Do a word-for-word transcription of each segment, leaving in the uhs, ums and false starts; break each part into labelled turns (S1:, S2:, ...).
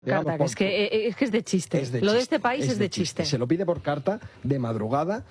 S1: Carta, que es, que, es que es de chiste. Es de lo chiste. de este país es, es de, de chiste.
S2: chiste. Se lo pide por carta de madrugada.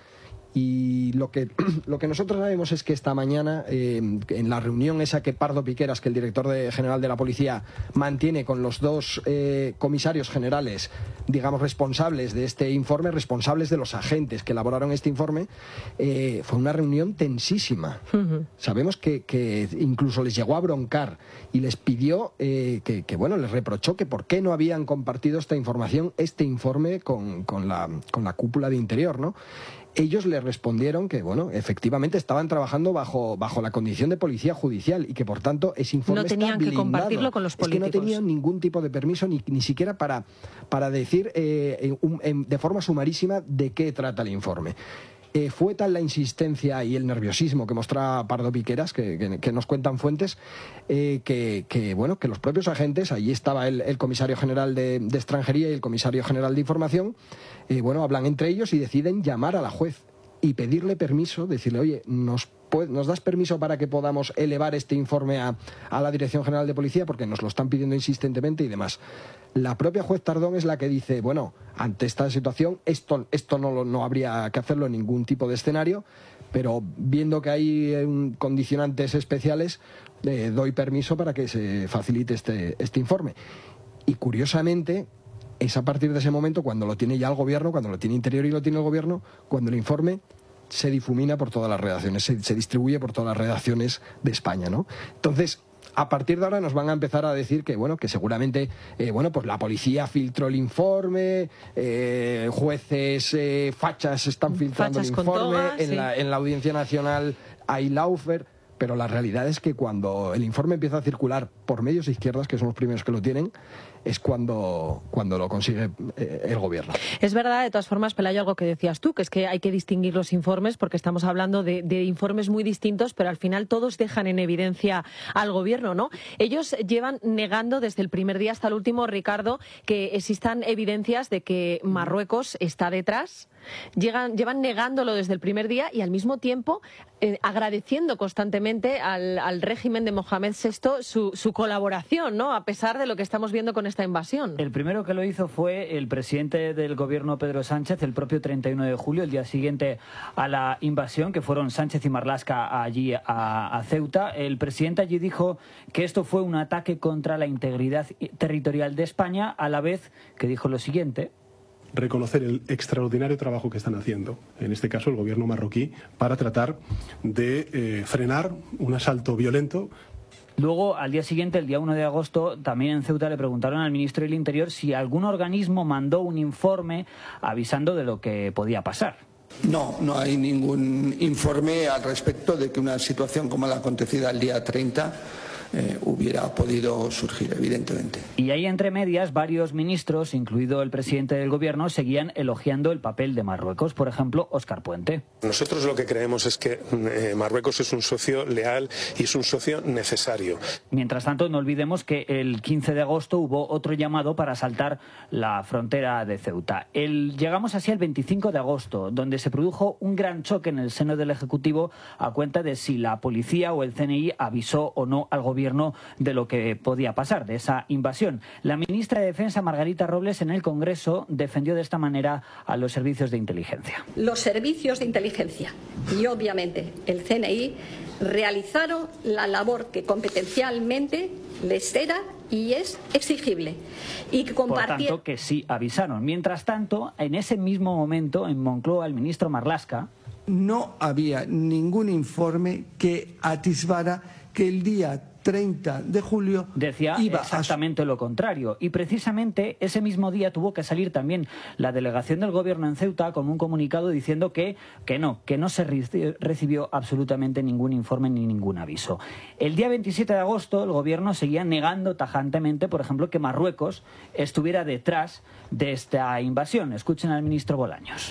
S2: Y lo que, lo que nosotros sabemos es que esta mañana, eh, en la reunión esa que Pardo Piqueras, que el director de, general de la policía, mantiene con los dos eh, comisarios generales, digamos, responsables de este informe, responsables de los agentes que elaboraron este informe, eh, fue una reunión tensísima. Uh-huh. Sabemos que, que incluso les llegó a broncar y les pidió, eh, que, que, bueno, les reprochó que por qué no habían compartido esta información, este informe con, con, la, con la cúpula de Interior, ¿no? Ellos le respondieron que, bueno, efectivamente estaban trabajando bajo, bajo la condición de policía judicial y que, por tanto, ese informe
S1: no tenían
S2: está blindado.
S1: que compartirlo con los políticos.
S2: Es que no tenían ningún tipo de permiso, ni, ni siquiera para, para decir eh, un, en, de forma sumarísima de qué trata el informe. Eh, fue tal la insistencia y el nerviosismo que mostraba Pardo Piqueras, que, que, que nos cuentan fuentes, eh, que, que, bueno, que los propios agentes, allí estaba el, el comisario general de, de Extranjería y el comisario general de Información, eh, bueno, hablan entre ellos y deciden llamar a la juez y pedirle permiso, decirle, oye, ¿nos, ¿nos das permiso para que podamos elevar este informe a, a la Dirección General de Policía? Porque nos lo están pidiendo insistentemente y demás. La propia juez Tardón es la que dice, bueno, ante esta situación, esto, esto no, no habría que hacerlo en ningún tipo de escenario, pero viendo que hay um, condicionantes especiales, eh, doy permiso para que se facilite este, este informe. Y curiosamente, es a partir de ese momento, cuando lo tiene ya el gobierno, cuando lo tiene Interior y lo tiene el gobierno, cuando el informe se difumina por todas las redacciones, se, se distribuye por todas las redacciones de España, ¿no? Entonces, a partir de ahora nos van a empezar a decir que, bueno, que seguramente, eh, bueno, pues la policía filtró el informe, eh, jueces eh, fachas están filtrando fachas el informe, toga, en, sí. la, en la Audiencia Nacional hay laufer, pero la realidad es que cuando el informe empieza a circular por medios de izquierdas, que son los primeros que lo tienen, es cuando, cuando lo consigue eh, el gobierno.
S1: Es verdad, de todas formas, Pelayo, algo que decías tú, que es que hay que distinguir los informes, porque estamos hablando de, de informes muy distintos, pero al final todos dejan en evidencia al gobierno, ¿no? Ellos llevan negando desde el primer día hasta el último, Ricardo, que existan evidencias de que Marruecos está detrás. Llegan, llevan negándolo desde el primer día y al mismo tiempo eh, agradeciendo constantemente al, al régimen de Mohamed sexto su, su colaboración, ¿no? A pesar de lo que estamos viendo con esta invasión.
S3: El primero que lo hizo fue el presidente del gobierno, Pedro Sánchez, el propio treinta y uno de julio, el día siguiente a la invasión, que fueron Sánchez y Marlaska allí a, a Ceuta. El presidente allí dijo que esto fue un ataque contra la integridad territorial de España, a la vez que dijo lo siguiente:
S4: reconocer el extraordinario trabajo que están haciendo, en este caso el gobierno marroquí, para tratar de eh, frenar un asalto violento.
S3: Luego, al día siguiente, el día uno de agosto, también en Ceuta le preguntaron al ministro del Interior si algún organismo mandó un informe avisando de lo que podía pasar.
S5: No, no hay ningún informe al respecto de que una situación como la acontecida el día treinta Eh, hubiera podido surgir, evidentemente.
S3: Y ahí, entre medias, varios ministros, incluido el presidente del gobierno, seguían elogiando el papel de Marruecos. Por ejemplo, Óscar Puente.
S6: Nosotros lo que creemos es que eh, Marruecos es un socio leal y es un socio necesario.
S3: Mientras tanto, no olvidemos que el quince de agosto hubo otro llamado para asaltar la frontera de Ceuta. El, llegamos así al veinticinco de agosto, donde se produjo un gran choque en el seno del Ejecutivo a cuenta de si la policía o el C N I avisó o no al gobierno de lo que podía pasar, de esa invasión. La ministra de Defensa, Margarita Robles, en el Congreso defendió de esta manera a los servicios de inteligencia.
S7: Los servicios de inteligencia y, obviamente, el C N I realizaron la labor que competencialmente les era y es exigible. Y que compartir...
S3: Por tanto, que sí avisaron. Mientras tanto, en ese mismo momento, en Moncloa, el ministro Marlaska...
S8: No había ningún informe que atisbara que el día treinta de julio
S3: decía
S8: iba
S3: exactamente
S8: a...
S3: lo contrario, y precisamente ese mismo día tuvo que salir también la delegación del gobierno en Ceuta con un comunicado diciendo que, que no, que no se recibió absolutamente ningún informe ni ningún aviso. El día veintisiete de agosto el gobierno seguía negando tajantemente, por ejemplo, que Marruecos estuviera detrás de esta invasión. Escuchen al ministro Bolaños.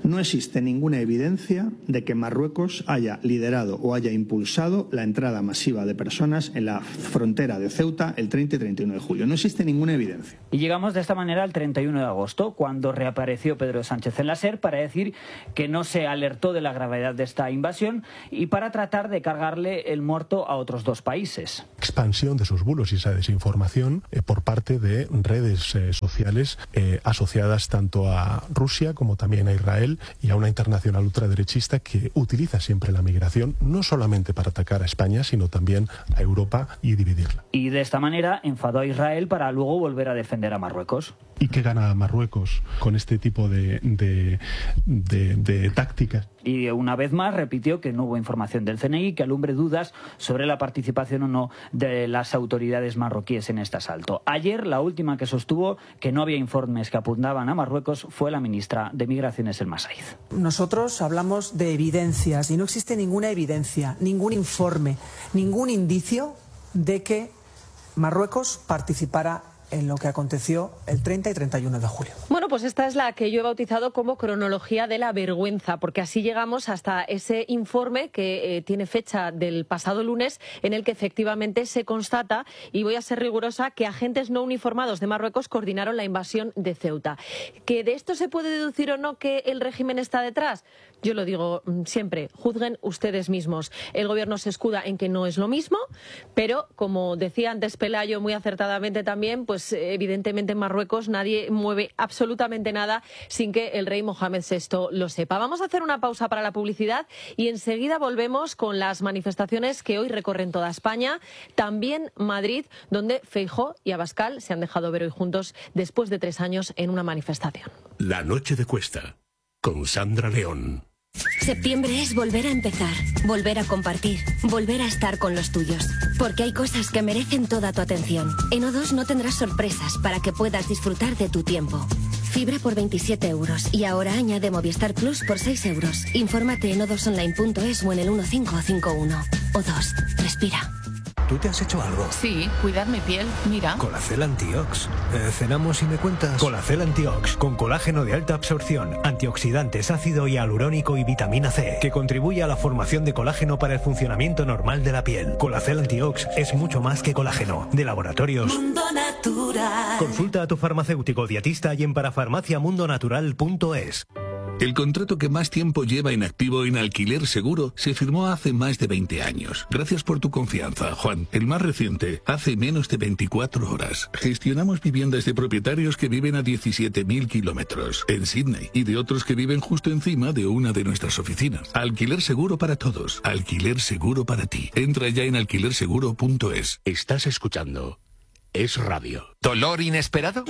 S9: No existe ninguna evidencia de que Marruecos haya liderado o haya impulsado la entrada masiva de personas en la frontera de Ceuta el treinta y treinta y uno de julio. No existe ninguna evidencia.
S3: Y llegamos de esta manera al treinta y uno de agosto, cuando reapareció Pedro Sánchez en la SER para decir que no se alertó de la gravedad de esta invasión y para tratar de cargarle el muerto a otros dos países.
S10: Expansión de esos bulos y esa desinformación eh, por parte de redes eh, sociales eh, asociadas tanto a Rusia como también a Israel y a una internacional ultraderechista que utiliza siempre la migración no solamente para atacar a España, sino también a Europa y dividirla.
S3: Y de esta manera enfadó a Israel para luego volver a defender a Marruecos.
S10: ¿Y qué gana Marruecos con este tipo de, de, de, de tácticas?
S3: Y una vez más repitió que no hubo información del C N I que alumbre dudas sobre la participación o no de las autoridades marroquíes en este asalto. Ayer, la última que sostuvo que no había informes que apuntaban a Marruecos fue la ministra de Migraciones, Elma Saiz.
S11: Nosotros hablamos de evidencias y no existe ninguna evidencia, ningún informe, ningún indicio de que Marruecos participara en lo que aconteció el treinta y treinta y uno de julio.
S1: Bueno, pues esta es la que yo he bautizado como cronología de la vergüenza, porque así llegamos hasta ese informe que eh, tiene fecha del pasado lunes, en el que efectivamente se constata, y voy a ser rigurosa, que agentes no uniformados de Marruecos coordinaron la invasión de Ceuta. ¿Que de esto se puede deducir o no que el régimen está detrás? Yo lo digo siempre, juzguen ustedes mismos. El gobierno se escuda en que no es lo mismo, pero como decía antes Pelayo muy acertadamente también, pues evidentemente en Marruecos nadie mueve absolutamente nada sin que el rey Mohamed sexto lo sepa. Vamos a hacer una pausa para la publicidad y enseguida volvemos con las manifestaciones que hoy recorren toda España, también Madrid, donde Feijóo y Abascal se han dejado ver hoy juntos después de tres años en una manifestación.
S12: La noche de Cuesta, con Sandra León.
S13: Septiembre es volver a empezar, volver a compartir, volver a estar con los tuyos. Porque hay cosas que merecen toda tu atención. En O dos no tendrás sorpresas para que puedas disfrutar de tu tiempo. Fibra por veintisiete euros y ahora añade Movistar Plus por seis euros. Infórmate en o dos online punto es o en el uno cinco cinco uno. O dos, respira.
S14: ¿Tú te has hecho algo?
S15: Sí, cuidar mi piel, mira.
S14: Colacel Antiox. Eh, cenamos y me cuentas. Colacel Antiox, con colágeno de alta absorción, antioxidantes, ácido hialurónico y vitamina C, que contribuye a la formación de colágeno para el funcionamiento normal de la piel. Colacel Antiox es mucho más que colágeno. De Laboratorios
S13: Mundo Natural.
S14: Consulta a tu farmacéutico dietista y en parafarmacia mundo natural punto es.
S16: El contrato que más tiempo lleva en activo en Alquiler Seguro se firmó hace más de veinte años. Gracias por tu confianza, Juan. El más reciente, hace menos de veinticuatro horas. Gestionamos viviendas de propietarios que viven a diecisiete mil kilómetros en Sydney y de otros que viven justo encima de una de nuestras oficinas. Alquiler Seguro para todos. Alquiler Seguro para ti. Entra ya en alquiler seguro punto es.
S12: Estás escuchando Es Radio.
S17: ¿Dolor inesperado?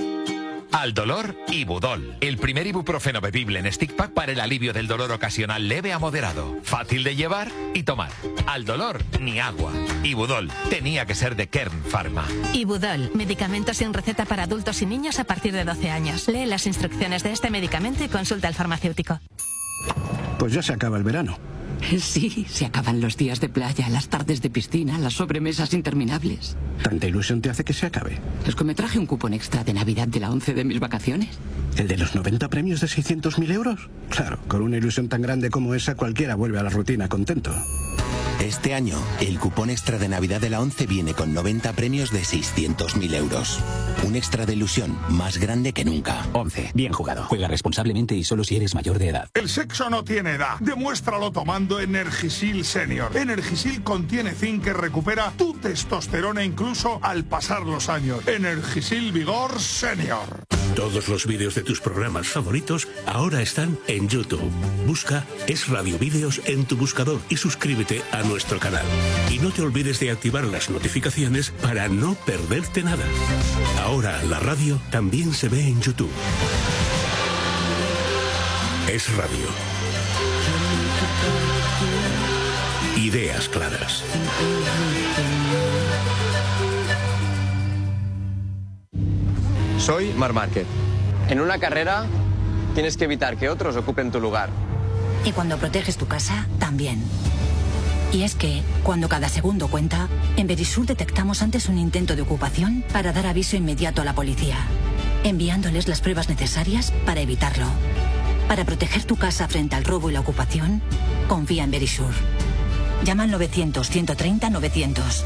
S17: Al dolor, Ibudol, el primer ibuprofeno bebible en stick pack para el alivio del dolor ocasional leve a moderado. Fácil de llevar y tomar. Al dolor, ni agua. Ibudol, tenía que ser de Kern Pharma.
S18: Ibudol, medicamento sin receta para adultos y niños a partir de doce años. Lee las instrucciones de este medicamento y consulta al farmacéutico.
S19: Pues ya se acaba el verano.
S20: Sí, se acaban los días de playa, las tardes de piscina, las sobremesas interminables.
S19: ¿Tanta ilusión te hace que se acabe?
S20: Es que me traje un cupón extra de Navidad de la once de mis vacaciones.
S19: ¿El de los noventa premios de seiscientos mil euros? Claro, con una ilusión tan grande como esa cualquiera vuelve a la rutina contento.
S21: Este año, el cupón extra de Navidad de la once viene con noventa premios de seiscientos mil euros. Un extra de ilusión más grande que nunca.
S22: once. Bien jugado. Juega responsablemente y solo si eres mayor de edad.
S23: El sexo no tiene edad. Demuéstralo tomando Energisil Senior. Energisil contiene zinc que recupera tu testosterona incluso al pasar los años. Energisil Vigor Senior.
S12: Todos los vídeos de tus programas favoritos ahora están en YouTube. Busca Es Radio Vídeos en tu buscador y suscríbete a nuestro canal. Y no te olvides de activar las notificaciones para no perderte nada. Ahora la radio también se ve en YouTube. Es Radio. Ideas claras.
S24: Soy Marc Márquez. En una carrera tienes que evitar que otros ocupen tu lugar.
S13: Y cuando proteges tu casa, también. Y es que, cuando cada segundo cuenta, en Verisur detectamos antes un intento de ocupación para dar aviso inmediato a la policía, enviándoles las pruebas necesarias para evitarlo.
S2: Para proteger tu casa frente al robo y la ocupación, confía en Verisure. Llama al novecientos, ciento treinta, novecientos.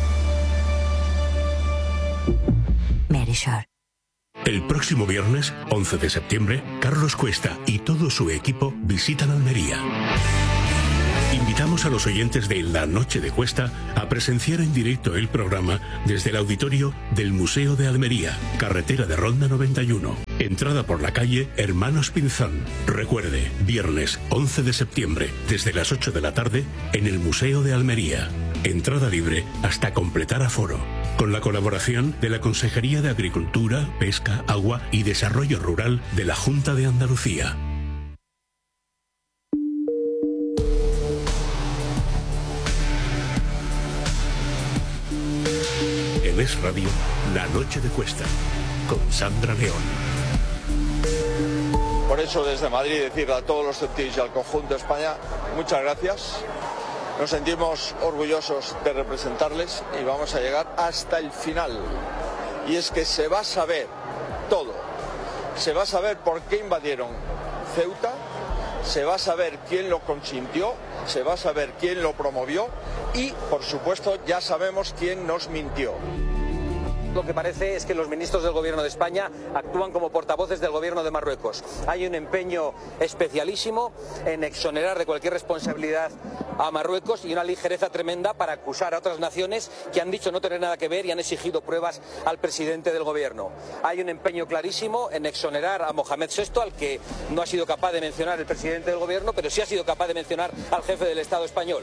S2: Verisure.
S12: El próximo viernes, once de septiembre, Carlos Cuesta y todo su equipo visitan Almería. Invitamos a los oyentes de La Noche de Cuesta a presenciar en directo el programa desde el auditorio del Museo de Almería, carretera de Ronda noventa y uno. Entrada por la calle Hermanos Pinzón. Recuerde, viernes once de septiembre, desde las ocho de la tarde, en el Museo de Almería. Entrada libre hasta completar aforo. Con la colaboración de la Consejería de Agricultura, Pesca, Agua y Desarrollo Rural de la Junta de Andalucía. En Es Radio, La Noche de Cuesta, con Sandra León.
S4: Por eso, desde Madrid, decirle a todos los ceutíes y al conjunto de España, muchas gracias. Nos sentimos orgullosos de representarles y vamos a llegar hasta el final. Y es que se va a saber todo. Se va a saber por qué invadieron Ceuta, se va a saber quién lo consintió, se va a saber quién lo promovió y, por supuesto, ya sabemos quién nos mintió.
S5: Lo que parece es que los ministros del Gobierno de España actúan como portavoces del Gobierno de Marruecos. Hay un empeño especialísimo en exonerar de cualquier responsabilidad a Marruecos y una ligereza tremenda para acusar a otras naciones que han dicho no tener nada que ver y han exigido pruebas al presidente del Gobierno. Hay un empeño clarísimo en exonerar a Mohamed sexto, al que no ha sido capaz de mencionar el presidente del Gobierno, pero sí ha sido capaz de mencionar al jefe del Estado español.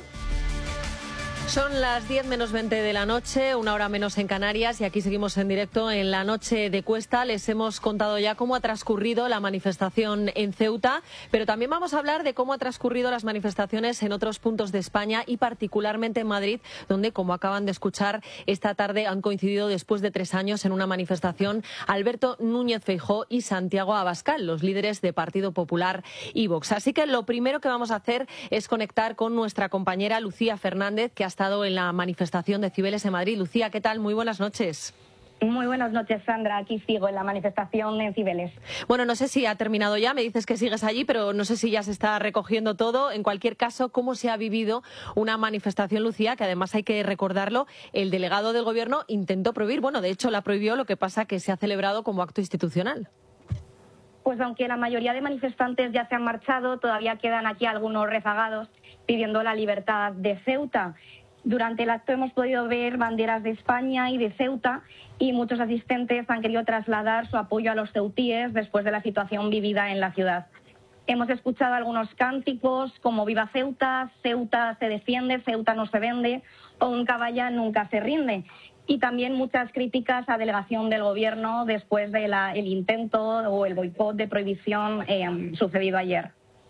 S1: Son las diez menos veinte de la noche, una hora menos en Canarias, y aquí seguimos en directo en La Noche de Cuesta. Les hemos contado ya cómo ha transcurrido la manifestación en Ceuta, pero también vamos a hablar de cómo ha transcurrido las manifestaciones en otros puntos de España y particularmente en Madrid, donde, como acaban de escuchar, esta tarde han coincidido después de tres años en una manifestación Alberto Núñez Feijóo y Santiago Abascal, los líderes de Partido Popular y Vox. Así que lo primero que vamos a hacer es conectar con nuestra compañera Lucía Fernández, que ha estado en la manifestación de Cibeles en Madrid. Lucía, ¿qué tal? Muy buenas noches.
S6: Muy buenas noches, Sandra. Aquí sigo en la manifestación en Cibeles.
S1: Bueno, no sé si ha terminado ya, me dices que sigues allí, pero no sé si ya se está recogiendo todo. En cualquier caso, ¿cómo se ha vivido una manifestación, Lucía? Que además hay que recordarlo, el delegado del Gobierno intentó prohibir, bueno, de hecho la prohibió, lo que pasa que se ha celebrado como acto institucional.
S6: Pues aunque la mayoría de manifestantes ya se han marchado, todavía quedan aquí algunos rezagados pidiendo la libertad de Ceuta. Durante el acto hemos podido ver banderas de España y de Ceuta y muchos asistentes han querido trasladar su apoyo a los ceutíes después de la situación vivida en la ciudad. Hemos escuchado algunos cánticos como Viva Ceuta, Ceuta se defiende, Ceuta no se vende o Un caballa nunca se rinde. Y también muchas críticas a delegación del Gobierno después del de intento o el boicot de prohibición eh, sucedido ayer.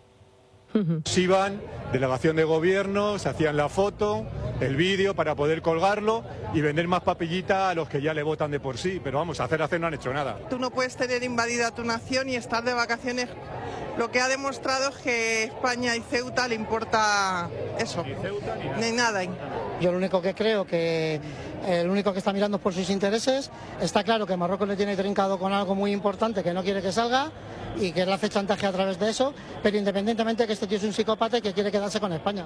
S25: Se iban, delegación de gobierno, se hacían la foto, el vídeo para poder colgarlo y vender más papillita a los que ya le votan de por sí. Pero vamos, hacer hacer no han hecho nada.
S26: Tú no puedes tener invadida tu nación y estar de vacaciones. Lo que ha demostrado es que España y Ceuta le importa eso, ni Ceuta, ni nada. Ni nada.
S27: Yo lo único que creo que el único que está mirando es por sus intereses. Está claro que Marruecos le tiene trincado con algo muy importante que no quiere que salga y que le hace chantaje a través de eso, pero independientemente que este tío es un psicópata y que quiere quedarse con España.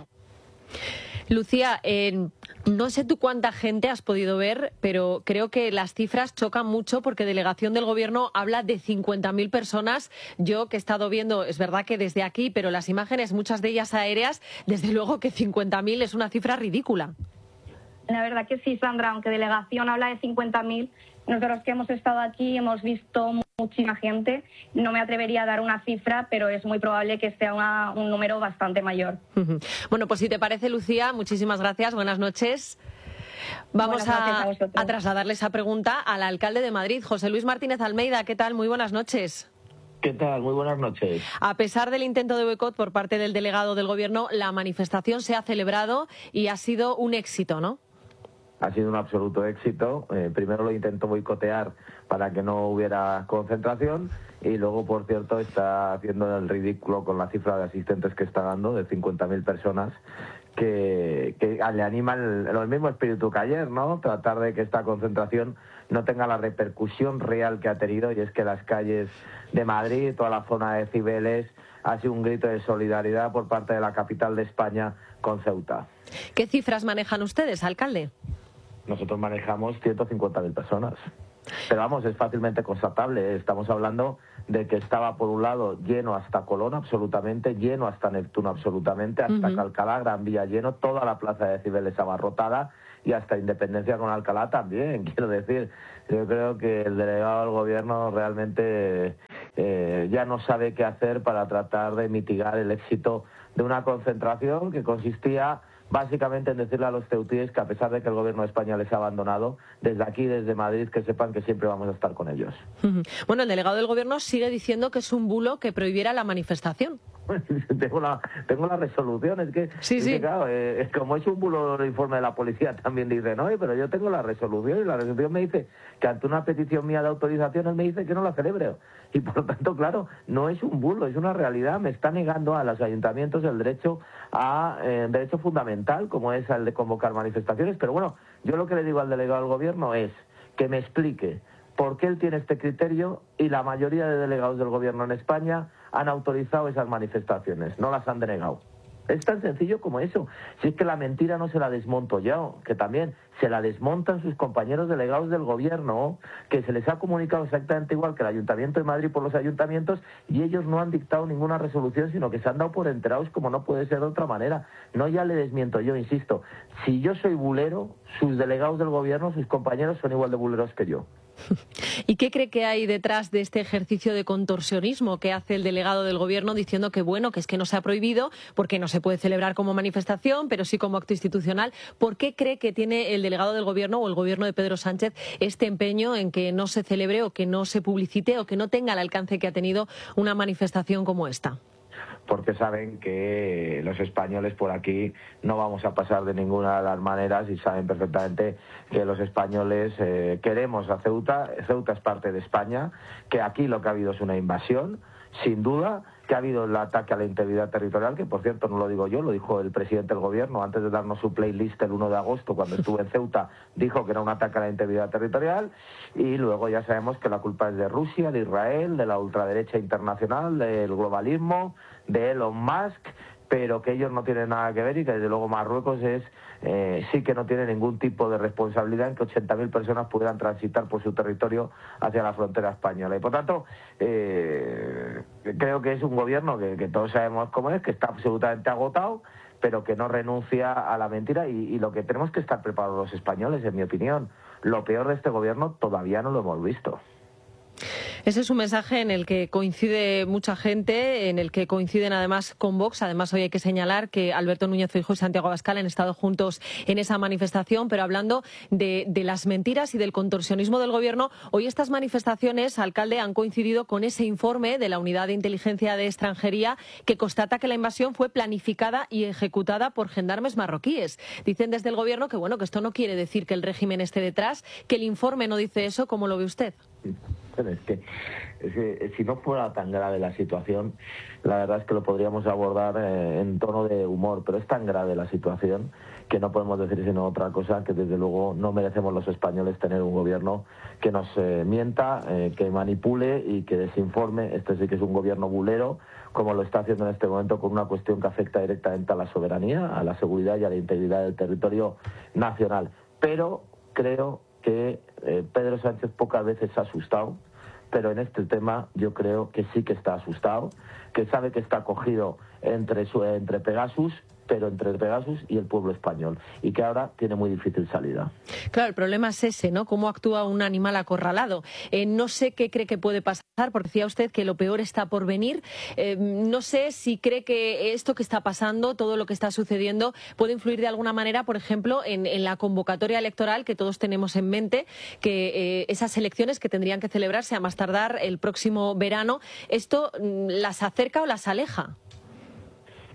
S1: Lucía, eh, no sé tú cuánta gente has podido ver, pero creo que las cifras chocan mucho porque delegación del Gobierno habla de cincuenta mil personas. Yo que he estado viendo, es verdad que desde aquí, pero las imágenes, muchas de ellas aéreas, desde luego que cincuenta mil es una cifra ridícula.
S6: La verdad que sí, Sandra, aunque delegación habla de cincuenta mil, nosotros que hemos estado aquí hemos visto muchísima gente. No me atrevería a dar una cifra, pero es muy probable que sea una, un número bastante mayor.
S1: Bueno, pues si te parece, Lucía, muchísimas gracias. Buenas noches. Vamos
S6: buenas noches
S1: a, a, a trasladarle esa pregunta al alcalde de Madrid, José Luis Martínez Almeida. ¿Qué tal? Muy buenas noches.
S28: ¿Qué tal? Muy buenas noches.
S1: A pesar del intento de boicot por parte del delegado del Gobierno, la manifestación se ha celebrado y ha sido un éxito, ¿no?
S28: Ha sido un absoluto éxito. Eh, primero lo intentó boicotear para que no hubiera concentración y luego, por cierto, está haciendo el ridículo con la cifra de asistentes que está dando, de cincuenta mil personas, que, que le anima el, el mismo espíritu que ayer, ¿no? Tratar de que esta concentración no tenga la repercusión real que ha tenido, y es que las calles de Madrid, toda la zona de Cibeles, ha sido un grito de solidaridad por parte de la capital de España con Ceuta.
S1: ¿Qué cifras manejan ustedes, alcalde?
S28: Nosotros manejamos ciento cincuenta mil personas. Pero vamos, es fácilmente constatable. Estamos hablando de que estaba, por un lado, lleno hasta Colón absolutamente, lleno hasta Neptuno absolutamente, hasta uh-huh. Alcalá, Gran Vía lleno, toda la plaza de Cibeles abarrotada, y hasta Independencia con Alcalá también. Quiero decir, yo creo que el delegado del gobierno realmente eh, ya no sabe qué hacer para tratar de mitigar el éxito de una concentración que consistía básicamente en decirle a los ceutíes que, a pesar de que el gobierno de España les ha abandonado, desde aquí, desde Madrid, que sepan que siempre vamos a estar con ellos.
S1: Bueno, el delegado del gobierno sigue diciendo que es un bulo que prohibiera la manifestación.
S28: tengo la tengo la resolución, es que,
S1: sí,
S28: es
S1: sí.
S28: que claro, eh, como es un bulo el informe de la policía, también dice, no, pero yo tengo la resolución, y la resolución me dice que ante una petición mía de autorización él me dice que no la celebre, y por lo tanto, claro, no es un bulo, es una realidad. Me está negando a los ayuntamientos el derecho a eh, derecho fundamental, como es el de convocar manifestaciones. Pero bueno, yo lo que le digo al delegado del gobierno es que me explique por qué él tiene este criterio y la mayoría de delegados del gobierno en España han autorizado esas manifestaciones, no las han denegado. Es tan sencillo como eso. Si es que la mentira no se la desmonto yo, que también se la desmontan sus compañeros delegados del gobierno, que se les ha comunicado exactamente igual que el Ayuntamiento de Madrid por los ayuntamientos, y ellos no han dictado ninguna resolución, sino que se han dado por enterados, como no puede ser de otra manera. No, ya le desmiento yo, insisto. Si yo soy bulero, sus delegados del gobierno, sus compañeros, son igual de buleros que yo.
S1: ¿Y qué cree que hay detrás de este ejercicio de contorsionismo que hace el delegado del gobierno, diciendo que bueno, que es que no se ha prohibido porque no se puede celebrar como manifestación, pero sí como acto institucional? ¿Por qué cree que tiene el delegado del gobierno o el gobierno de Pedro Sánchez este empeño en que no se celebre o que no se publicite o que no tenga el alcance que ha tenido una manifestación como esta?
S28: Porque saben que los españoles por aquí no vamos a pasar de ninguna de las maneras, y saben perfectamente que los españoles eh, queremos a Ceuta. Ceuta es parte de España, que aquí lo que ha habido es una invasión, sin duda, que ha habido el ataque a la integridad territorial, que por cierto no lo digo yo, lo dijo el presidente del gobierno antes de darnos su playlist el uno de agosto, cuando estuvo en Ceuta, dijo que era un ataque a la integridad territorial, y luego ya sabemos que la culpa es de Rusia, de Israel, de la ultraderecha internacional, del globalismo, de Elon Musk, pero que ellos no tienen nada que ver, y que desde luego Marruecos es eh, sí que no tiene ningún tipo de responsabilidad en que ochenta mil personas pudieran transitar por su territorio hacia la frontera española. Y por tanto, eh, creo que es un gobierno que, que todos sabemos cómo es, que está absolutamente agotado, pero que no renuncia a la mentira, y, y lo que tenemos que estar preparados los españoles, en mi opinión. Lo peor de este gobierno todavía no lo hemos visto.
S1: Ese es un mensaje en el que coincide mucha gente, en el que coinciden además con Vox. Además, hoy hay que señalar que Alberto Núñez Feijóo y Santiago Abascal han estado juntos en esa manifestación, pero hablando de, de las mentiras y del contorsionismo del gobierno, hoy estas manifestaciones, alcalde, han coincidido con ese informe de la Unidad de Inteligencia de Extranjería que constata que la invasión fue planificada y ejecutada por gendarmes marroquíes. Dicen desde el gobierno que, bueno, que esto no quiere decir que el régimen esté detrás, que el informe no dice eso. ¿Cómo lo ve usted?
S28: Es que, es que si no fuera tan grave la situación, la verdad es que lo podríamos abordar eh, en tono de humor, pero es tan grave la situación que no podemos decir sino otra cosa, que desde luego no merecemos los españoles tener un gobierno que nos eh, mienta, eh, que manipule y que desinforme. Este sí que es un gobierno bulero, como lo está haciendo en este momento, con una cuestión que afecta directamente a la soberanía, a la seguridad y a la integridad del territorio nacional. Pero creo que eh, Pedro Sánchez pocas veces se ha asustado, pero en este tema yo creo que sí que está asustado, que sabe que está cogido entre, su, entre Pegasus, pero entre Pegasus y el pueblo español, y que ahora tiene muy difícil salida.
S1: Claro, el problema es ese, ¿no? Cómo actúa un animal acorralado. Eh, no sé qué cree que puede pasar, porque decía usted que lo peor está por venir. Eh, no sé si cree que esto que está pasando, todo lo que está sucediendo, puede influir de alguna manera, por ejemplo, en, en la convocatoria electoral que todos tenemos en mente, que eh, esas elecciones que tendrían que celebrarse a más tardar el próximo verano, ¿esto las acerca o las aleja?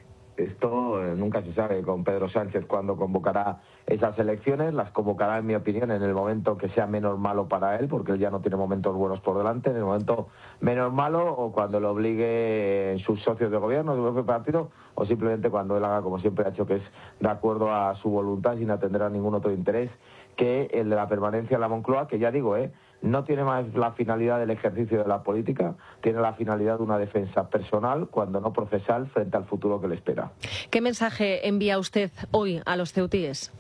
S28: Esto eh, nunca se sabe con Pedro Sánchez cuándo convocará esas elecciones. Las convocará, en mi opinión, en el momento que sea menos malo para él, porque él ya no tiene momentos buenos por delante, en el momento menos malo, o cuando lo obligue sus socios de gobierno, su propio partido, o simplemente cuando él haga como siempre ha hecho, que es de acuerdo a su voluntad, sin atender a ningún otro interés que el de la permanencia en la Moncloa, que ya digo, eh, no tiene más la finalidad del ejercicio de la política, tiene la finalidad de una defensa personal, cuando no procesal, frente al futuro que le espera.
S1: ¿Qué mensaje envía usted hoy a los ceutíes?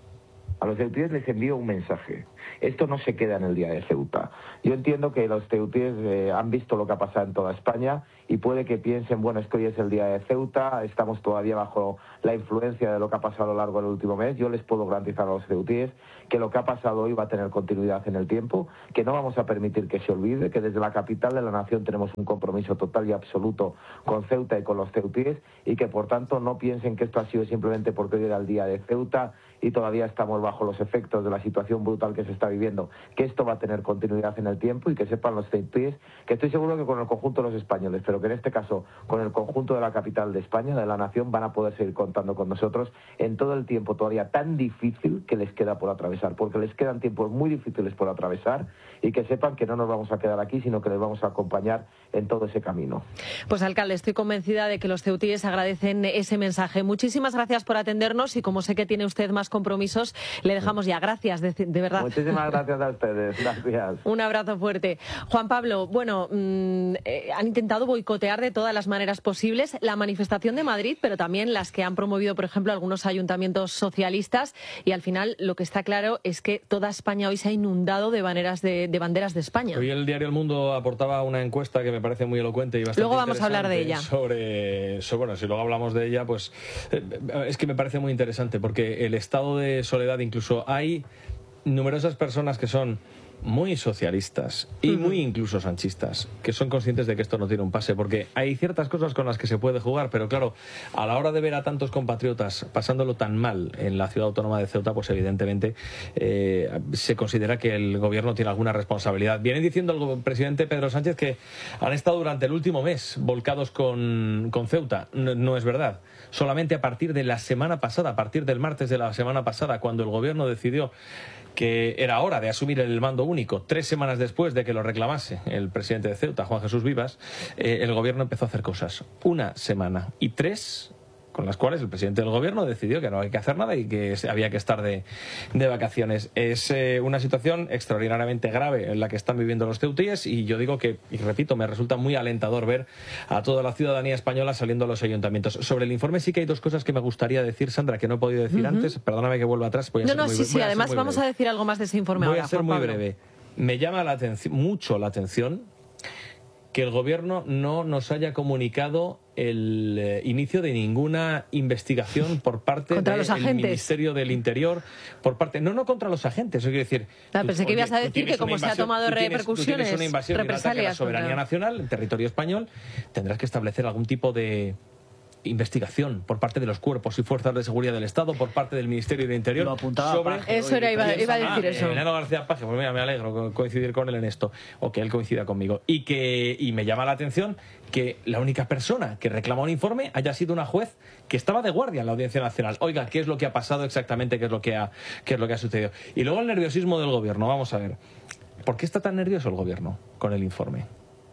S28: A los ceutíes les envío un mensaje. Esto no se queda en el día de Ceuta. Yo entiendo que los ceutíes eh, han visto lo que ha pasado en toda España y puede que piensen, bueno, es que hoy es el día de Ceuta, estamos todavía bajo la influencia de lo que ha pasado a lo largo del último mes. Yo les puedo garantizar a los ceutíes que lo que ha pasado hoy va a tener continuidad en el tiempo, que no vamos a permitir que se olvide, que desde la capital de la nación tenemos un compromiso total y absoluto con Ceuta y con los ceutíes, y que por tanto no piensen que esto ha sido simplemente porque hoy era el día de Ceuta y todavía estamos bajo los efectos de la situación brutal que se está viviendo, que esto va a tener continuidad en el tiempo, y que sepan los ceutíes que estoy seguro que con el conjunto de los españoles, pero que en este caso con el conjunto de la capital de España, de la nación, van a poder seguir contando con nosotros en todo el tiempo todavía tan difícil que les queda por atravesar, porque les quedan tiempos muy difíciles por atravesar, y que sepan que no nos vamos a quedar aquí, sino que les vamos a acompañar en todo ese camino.
S1: Pues alcalde, estoy convencida de que los ceutíes agradecen ese mensaje. Muchísimas gracias por atendernos, y como sé que tiene usted más compromisos, le dejamos ya. Gracias, de, de verdad.
S28: Muchísimas gracias a ustedes. Gracias.
S1: Un abrazo fuerte. Juan Pablo, bueno, mmm, eh, han intentado boicotear de todas las maneras posibles la manifestación de Madrid, pero también las que han promovido, por ejemplo, algunos ayuntamientos socialistas, y al final lo que está claro es que toda España hoy se ha inundado de banderas de, de banderas de España.
S3: Hoy el diario El Mundo aportaba una encuesta que me parece muy elocuente y bastante
S1: Luego vamos a hablar de ella.
S3: Sobre, sobre, bueno, si luego hablamos de ella, pues eh, es que me parece muy interesante, porque el estado de soledad, incluso hay numerosas personas que son muy socialistas y uh-huh. muy incluso sanchistas, que son conscientes de que esto no tiene un pase, porque hay ciertas cosas con las que se puede jugar, pero claro, a la hora de ver a tantos compatriotas pasándolo tan mal en la ciudad autónoma de Ceuta, pues evidentemente eh, se considera que el gobierno tiene alguna responsabilidad. Viene diciendo el presidente Pedro Sánchez que han estado durante el último mes volcados con, con Ceuta. No, no es verdad. Solamente a partir de la semana pasada, a partir del martes de la semana pasada, cuando el gobierno decidió que era hora de asumir el mando único, tres semanas después de que lo reclamase el presidente de Ceuta, Juan Jesús Vivas, eh, el gobierno empezó a hacer cosas. Una semana y tres con las cuales el presidente del gobierno decidió que no hay que hacer nada y que había que estar de, de vacaciones. Es eh, una situación extraordinariamente grave en la que están viviendo los ceutíes, y yo digo que, y repito, me resulta muy alentador ver a toda la ciudadanía española saliendo a los ayuntamientos. Sobre el informe sí que hay dos cosas que me gustaría decir, Sandra, que no he podido decir uh-huh. antes. Perdóname que vuelva atrás. Voy a
S1: no,
S3: ser
S1: no,
S3: muy,
S1: sí, sí, además vamos a decir algo más de ese informe
S3: voy
S1: ahora.
S3: Voy a ser
S1: Juan
S3: muy
S1: Pablo.
S3: breve. Me llama la atención, mucho la atención que el gobierno no nos haya comunicado el eh, inicio de ninguna investigación por parte del Ministerio del Interior, por parte no no contra los agentes, eso quiere decir.
S1: Ah,
S3: tú,
S1: pensé que
S3: oye,
S1: ibas a decir que como se ha tomado
S3: tú tienes,
S1: repercusiones,
S3: tú tienes una invasión,
S1: represalias,
S3: y un ataque a la soberanía
S1: contra...
S3: nacional en territorio español, tendrás que establecer algún tipo de investigación por parte de los cuerpos y fuerzas de seguridad del Estado, por parte del Ministerio del Interior.
S7: Lo apuntaba
S3: sobre
S7: Paje,
S1: eso era, iba, iba a decir
S3: ah,
S1: eso.
S3: Elena García Paje, pues mira, me alegro coincidir con él en esto, o que él coincida conmigo. Y que y me llama la atención que la única persona que reclama un informe haya sido una juez que estaba de guardia en la Audiencia Nacional. Oiga, ¿qué es lo que ha pasado exactamente? ¿Qué es lo que ha, qué es lo que ha sucedido? Y luego el nerviosismo del gobierno. Vamos a ver. ¿Por qué está tan nervioso el gobierno con el informe?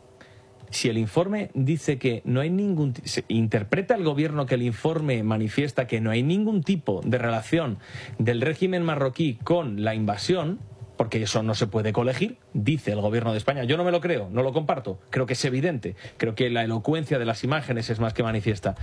S3: Si el informe dice que no hay ningún... Se interpreta el gobierno que el informe manifiesta que no hay ningún tipo de relación del régimen marroquí con la invasión, porque eso no se puede colegir, dice el gobierno de España. Yo no me lo creo, no lo comparto. Creo que es evidente. Creo que la elocuencia de las imágenes es más que manifiesta.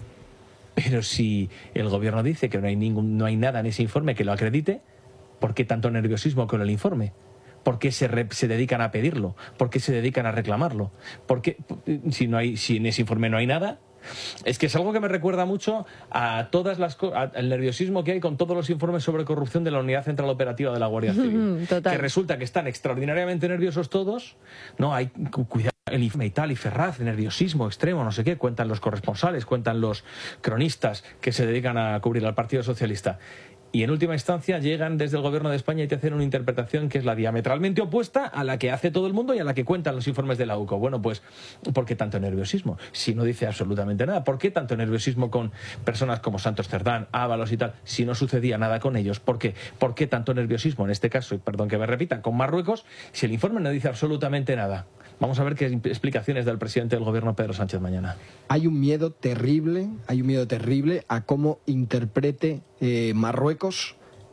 S3: Pero si el gobierno dice que no hay, ningún, no hay nada en ese informe que lo acredite, ¿por qué tanto nerviosismo con el informe? ¿Por qué se, re, se dedican a pedirlo? ¿Por qué se dedican a reclamarlo? ¿Por qué, si, no hay, si en ese informe no hay nada? Es que es algo que me recuerda mucho a todas las al nerviosismo que hay con todos los informes sobre corrupción de la Unidad Central Operativa de la Guardia Civil.
S1: Total.
S3: Que resulta que están extraordinariamente nerviosos todos. No, hay cuidado. El informe y tal, y Ferraz, nerviosismo extremo, no sé qué, cuentan los corresponsales, cuentan los cronistas que se dedican a cubrir al Partido Socialista. y en última instancia llegan desde el gobierno de España y te hacen una interpretación que es la diametralmente opuesta a la que hace todo el mundo y a la que cuentan los informes de la U C O. Bueno, pues, ¿por qué tanto nerviosismo? Si no dice absolutamente nada. ¿Por qué tanto nerviosismo con personas como Santos Cerdán, Ábalos y tal, si no sucedía nada con ellos? ¿Por qué? ¿Por qué tanto nerviosismo en este caso, y perdón que me repita, con Marruecos, si el informe no dice absolutamente nada? Vamos a ver qué explicaciones da el presidente del gobierno, Pedro Sánchez, mañana.
S7: Hay un miedo terrible, hay un miedo terrible a cómo interprete eh, Marruecos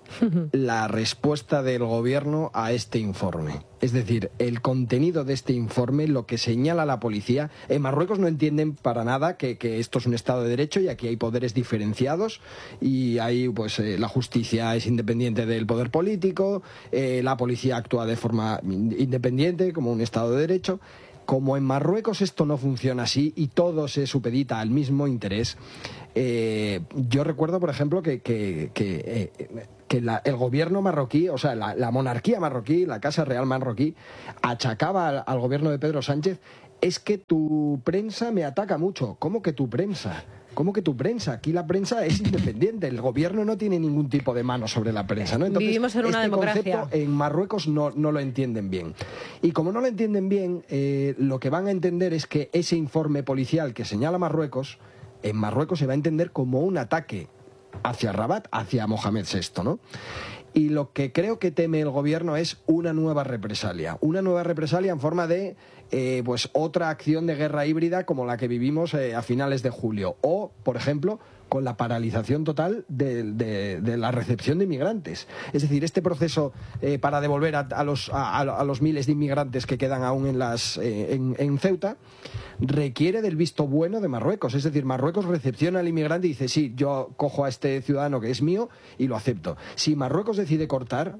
S7: la respuesta del gobierno a este informe. Es decir, el contenido de este informe, lo que señala la policía, en Marruecos no entienden para nada que, que esto es un Estado de Derecho y aquí hay poderes diferenciados y ahí pues eh, la justicia es independiente del poder político, eh, la policía actúa de forma independiente como un Estado de Derecho. Como en Marruecos esto no funciona así y todo se supedita al mismo interés, eh, yo recuerdo, por ejemplo, que, que, que, eh, que la, el gobierno marroquí, o sea, la, la monarquía marroquí, la Casa Real marroquí, achacaba al, al gobierno de Pedro Sánchez, es que tu prensa me ataca mucho. ¿Cómo que tu prensa? ¿Cómo que tu prensa? Aquí la prensa es independiente, el gobierno no tiene ningún tipo de mano sobre la prensa, ¿no? Entonces,
S1: vivimos en una
S7: este
S1: democracia.
S7: concepto en Marruecos no, no lo entienden bien. Y como no lo entienden bien, eh, lo que van a entender es que ese informe policial que señala Marruecos, en Marruecos se va a entender como un ataque hacia Rabat, hacia Mohamed sexto, ¿no? Y lo que creo que teme el gobierno es una nueva represalia. Una nueva represalia en forma de eh, pues otra acción de guerra híbrida como la que vivimos eh, a finales de julio. O, por ejemplo, con la paralización total de, de, de la recepción de inmigrantes. Es decir, este proceso eh, para devolver a, a, los, a, a los miles de inmigrantes que quedan aún en, las, eh, en, en Ceuta requiere del visto bueno de Marruecos. Es decir, Marruecos recepciona al inmigrante y dice, sí, yo cojo a este ciudadano que es mío y lo acepto. Si Marruecos decide cortar,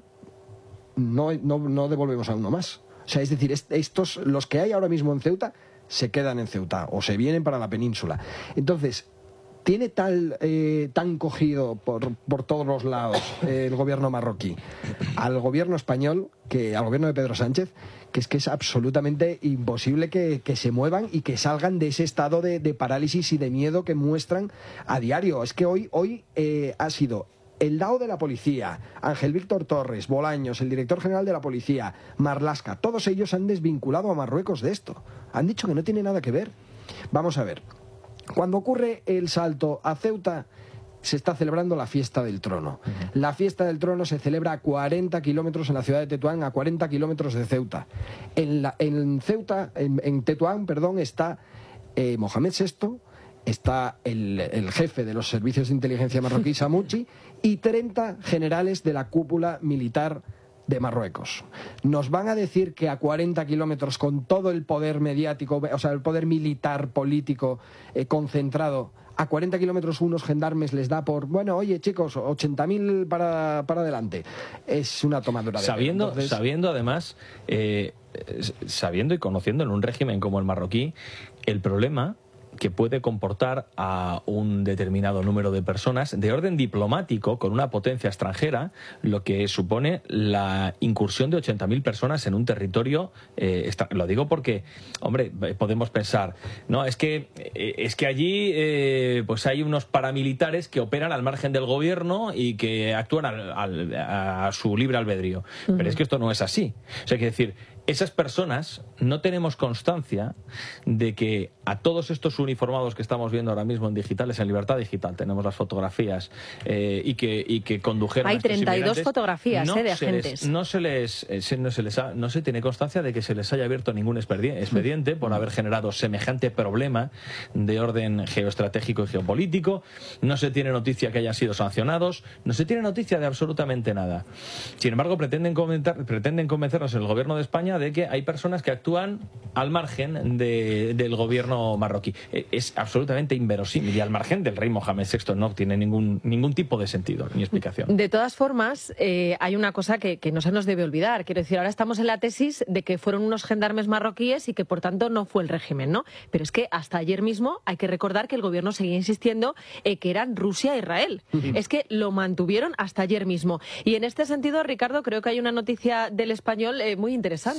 S7: no, no, no devolvemos a uno más. O sea, es decir, estos, los que hay ahora mismo en Ceuta, se quedan en Ceuta o se vienen para la península. Entonces, tiene tal, eh, tan cogido por, por todos los lados eh, el gobierno marroquí al gobierno español, que al gobierno de Pedro Sánchez, que es que es absolutamente imposible que, que se muevan y que salgan de ese estado de, de parálisis y de miedo que muestran a diario. Es que hoy, hoy eh, ha sido el D A O de la policía, Ángel Víctor Torres, Bolaños, el director general de la policía, Marlaska, todos ellos han desvinculado a Marruecos de esto. Han dicho que no tiene nada que ver. Vamos a ver. Cuando ocurre el salto a Ceuta, se está celebrando la fiesta del trono. Uh-huh. La fiesta del trono se celebra a cuarenta kilómetros en la ciudad de Tetuán, a cuarenta kilómetros de Ceuta. En, la, en Ceuta, en, en Tetuán, perdón, está eh, Mohamed sexto, está el, el jefe de los servicios de inteligencia marroquí, Samuchi, y treinta generales de la cúpula militar de Marruecos. Nos van a decir que a cuarenta kilómetros, con todo el poder mediático, o sea, el poder militar, político, eh, concentrado, a cuarenta kilómetros unos gendarmes les da por, bueno, oye chicos, ochenta mil para, para adelante. Es una tomadura de
S3: sabiendo,
S7: Entonces...
S3: sabiendo además, eh, sabiendo y conociendo en un régimen como el marroquí, el problema que puede comportar a un determinado número de personas de orden diplomático con una potencia extranjera, lo que supone la incursión de ochenta mil personas en un territorio. Eh, lo digo porque, hombre, podemos pensar, no, es que eh, es que allí eh, pues hay unos paramilitares que operan al margen del gobierno y que actúan al, al, a su libre albedrío. Uh-huh. Pero es que esto no es así. O sea, hay que decir, esas personas no tenemos constancia de que a todos estos uniformados que estamos viendo ahora mismo en digitales, en Libertad Digital, tenemos las fotografías eh, y, que, y que condujeron
S1: hay
S3: a estos
S1: treinta y dos fotografías
S3: no
S1: eh, de
S3: se
S1: agentes.
S3: Les, no, se les, eh, se, no, se les ha, no se tiene constancia de que se les haya abierto ningún expediente por haber generado semejante problema de orden geoestratégico y geopolítico. No se tiene noticia que hayan sido sancionados. No se tiene noticia de absolutamente nada. Sin embargo, pretenden, comentar, pretenden convencernos en el gobierno de España de que hay personas que actúan al margen de, del gobierno marroquí. Es absolutamente inverosímil y al margen del rey Mohamed sexto no tiene ningún, ningún tipo de sentido ni explicación.
S1: De todas formas, eh, hay una cosa que, que no se nos debe olvidar. Quiero decir, ahora estamos en la tesis de que fueron unos gendarmes marroquíes y que por tanto no fue el régimen, ¿no? Pero es que hasta ayer mismo hay que recordar que el gobierno seguía insistiendo eh, que eran Rusia e Israel. Uh-huh. Es que lo mantuvieron hasta ayer mismo. Y en este sentido, Ricardo, creo que hay una noticia del Español eh, muy interesante.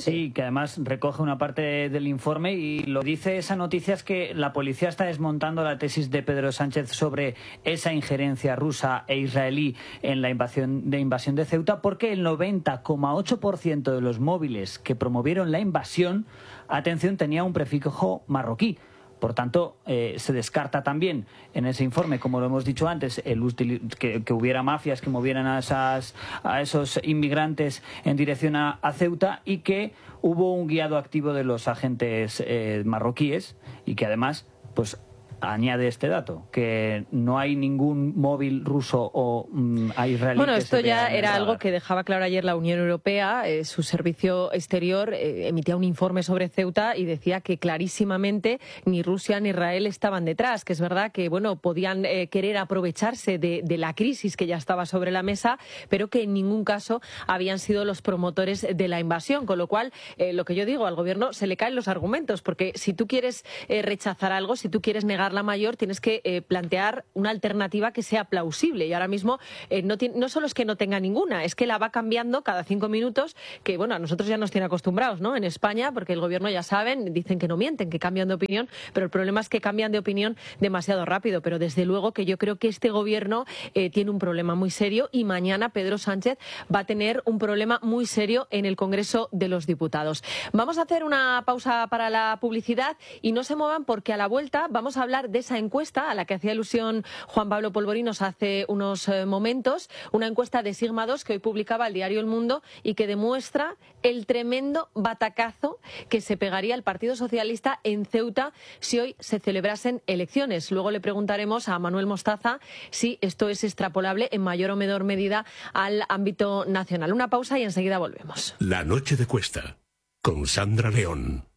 S8: Sí, que además recoge una parte del informe y lo dice esa noticia es que la policía está desmontando la tesis de Pedro Sánchez sobre esa injerencia rusa e israelí en la invasión de, invasión de Ceuta, porque el noventa coma ocho por ciento de los móviles que promovieron la invasión, atención, tenía un prefijo marroquí. Por tanto, eh, se descarta también en ese informe, como lo hemos dicho antes, el que, que hubiera mafias que movieran a, esas, a esos inmigrantes en dirección a, a Ceuta, y que hubo un guiado activo de los agentes eh, marroquíes, y que además, pues, añade este dato, que no hay ningún móvil ruso o mm, israelí.
S1: Bueno,
S8: que
S1: esto
S8: se vea
S1: ya
S8: en el
S1: era
S8: radar.
S1: algo que dejaba claro ayer la Unión Europea. Eh, su servicio exterior eh, emitía un informe sobre Ceuta y decía que clarísimamente ni Rusia ni Israel estaban detrás, que es verdad que bueno podían eh, querer aprovecharse de, de la crisis que ya estaba sobre la mesa, pero que en ningún caso habían sido los promotores de la invasión, con lo cual eh, lo que yo digo, al gobierno se le caen los argumentos, porque si tú quieres eh, rechazar algo, si tú quieres negar la mayor, tienes que eh, plantear una alternativa que sea plausible, y ahora mismo eh, no, tiene, no solo es que no tenga ninguna, es que la va cambiando cada cinco minutos, que bueno, a nosotros ya nos tiene acostumbrados, ¿no? En España, porque el gobierno, ya saben, dicen que no mienten, que cambian de opinión, pero el problema es que cambian de opinión demasiado rápido. Pero desde luego que yo creo que este gobierno eh, tiene un problema muy serio, y mañana Pedro Sánchez va a tener un problema muy serio en el Congreso de los Diputados. Vamos a hacer una pausa para la publicidad y no se muevan, porque a la vuelta vamos a hablar de esa encuesta a la que hacía alusión Juan Pablo Polvorinos hace unos eh, momentos, una encuesta de Sigma dos que hoy publicaba el diario El Mundo y que demuestra el tremendo batacazo que se pegaría el Partido Socialista en Ceuta si hoy se celebrasen elecciones. Luego le preguntaremos a Manuel Mostaza si esto es extrapolable en mayor o menor medida al ámbito nacional. Una pausa y enseguida volvemos.
S12: La noche de Cuesta, con Sandra León.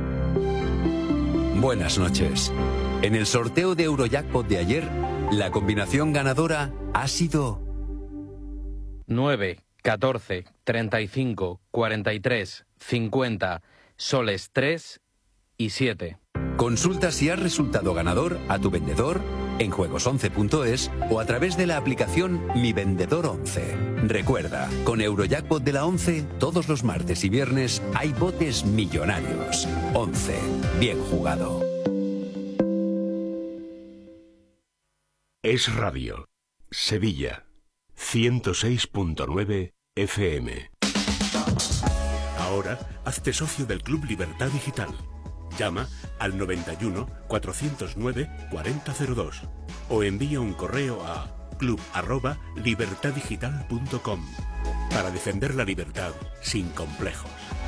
S9: Buenas noches. En el sorteo de Eurojackpot de ayer, la combinación ganadora ha sido
S10: nueve, catorce, treinta y cinco, cuarenta y tres, cincuenta, soles tres y siete.
S9: Consulta si has resultado ganador a tu vendedor en juegos once punto es o a través de la aplicación Mi Vendedor once. Recuerda, con Eurojackpot de la once, todos los martes y viernes hay botes millonarios. once. Bien jugado.
S12: Es Radio. Sevilla. ciento seis punto nueve F M. Ahora, hazte socio del Club Libertad Digital. Llama al noventa y uno, cuatrocientos nueve, cuarenta cero dos o envía un correo a club arroba libertad digital punto com para defender la libertad sin complejos.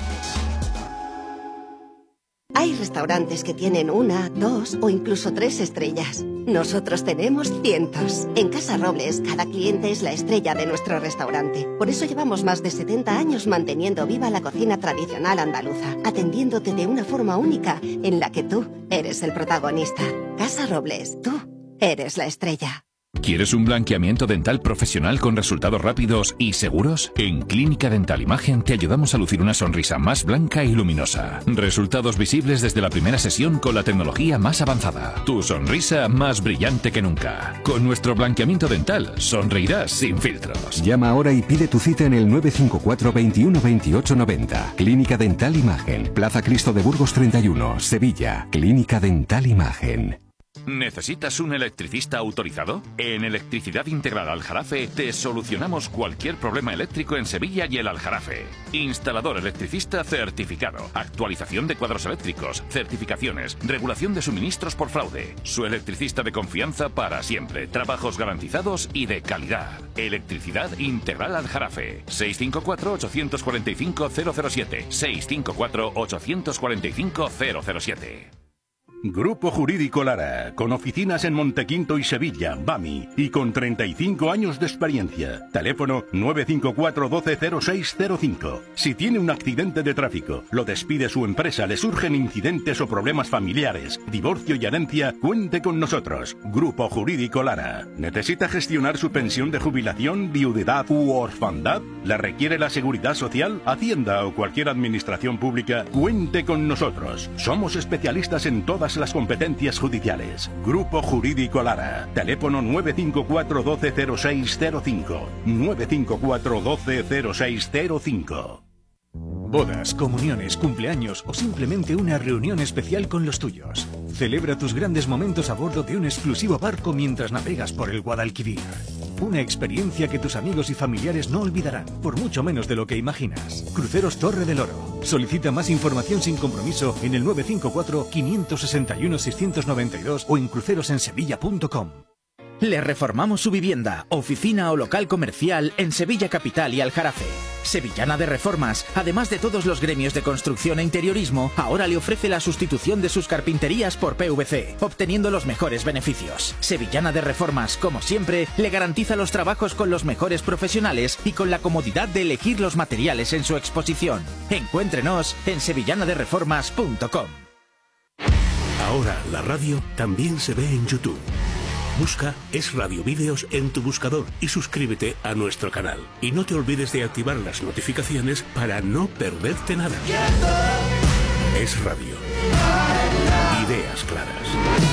S11: Hay restaurantes que tienen una, dos o incluso tres estrellas. Nosotros tenemos cientos. En Casa Robles, cada cliente es la estrella de nuestro restaurante. Por eso llevamos más de setenta años manteniendo viva la cocina tradicional andaluza, atendiéndote de una forma única en la que tú eres el protagonista. Casa Robles, tú eres la estrella.
S14: ¿Quieres un blanqueamiento dental profesional con resultados rápidos y seguros? En Clínica Dental Imagen te ayudamos a lucir una sonrisa más blanca y luminosa. Resultados visibles desde la primera sesión con la tecnología más avanzada. Tu sonrisa más brillante que nunca. Con nuestro blanqueamiento dental sonreirás sin filtros.
S15: Llama ahora y pide tu cita en el nueve cinco cuatro, veintiuno, veintiocho, noventa. Clínica Dental Imagen. Plaza Cristo de Burgos treinta y uno, Sevilla. Clínica Dental Imagen.
S14: ¿Necesitas un electricista autorizado? En Electricidad Integral Aljarafe te solucionamos cualquier problema eléctrico en Sevilla y el Aljarafe. Instalador electricista certificado, actualización de cuadros eléctricos, certificaciones, regulación de suministros por fraude. Su electricista de confianza para siempre, trabajos garantizados y de calidad. Electricidad Integral Aljarafe. seis cinco cuatro, ocho cuatro cinco, cero cero siete. seis cinco cuatro, ocho cuatro cinco, cero cero siete.
S16: Grupo Jurídico Lara, con oficinas en Montequinto y Sevilla, Bami, y con treinta y cinco años de experiencia. Teléfono nueve cinco cuatro, doce, cero seis cero cinco. Si tiene un accidente de tráfico, lo despide su empresa, le surgen incidentes o problemas familiares, divorcio y herencia, cuente con nosotros. Grupo Jurídico Lara. ¿Necesita gestionar su pensión de jubilación, viudedad u orfandad? ¿La requiere la Seguridad Social, Hacienda o cualquier administración pública? Cuente con nosotros. Somos especialistas en todas las competencias judiciales. Grupo Jurídico Lara. Teléfono nueve cinco cuatro, doce, cero seis cero cinco. nueve cinco cuatro, doce, cero seis cero cinco.
S17: Bodas, comuniones, cumpleaños o simplemente una reunión especial con los tuyos. Celebra tus grandes momentos a bordo de un exclusivo barco mientras navegas por el Guadalquivir. Una experiencia que tus amigos y familiares no olvidarán, por mucho menos de lo que imaginas. Cruceros Torre del Oro. Solicita más información sin compromiso en el nueve cinco cuatro, cinco seis uno, seis nueve dos o en crucerosensevilla punto com.
S18: Le reformamos su vivienda, oficina o local comercial en Sevilla Capital y Aljarafe. Sevillana de Reformas, además de todos los gremios de construcción e interiorismo, ahora le ofrece la sustitución de sus carpinterías por P V C, obteniendo los mejores beneficios. Sevillana de Reformas, como siempre, le garantiza los trabajos con los mejores profesionales y con la comodidad de elegir los materiales en su exposición. Encuéntrenos en sevillana de reformas punto com.
S12: Ahora la radio también se ve en YouTube. Busca Es Radio Vídeos en tu buscador y suscríbete a nuestro canal. Y no te olvides de activar las notificaciones para no perderte nada. Es Radio. Ideas claras.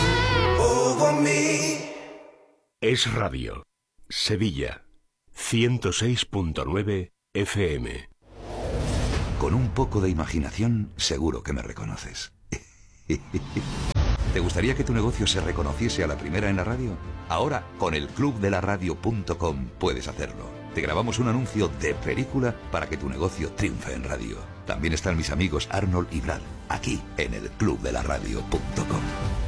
S12: Es Radio. Sevilla. ciento seis punto nueve F M.
S19: Con un poco de imaginación, seguro que me reconoces. ¿Te gustaría que tu negocio se reconociese a la primera en la radio? Ahora, con el club de la radio punto com puedes hacerlo. Te grabamos un anuncio de película para que tu negocio triunfe en radio. También están mis amigos Arnold y Brad, aquí en el club de la radio punto com.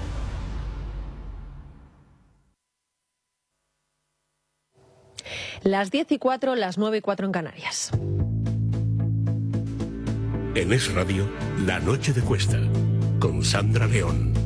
S1: Las diez y cuatro, las nueve y cuatro en Canarias.
S12: En Es Radio, La Noche de Cuesta, con Sandra León.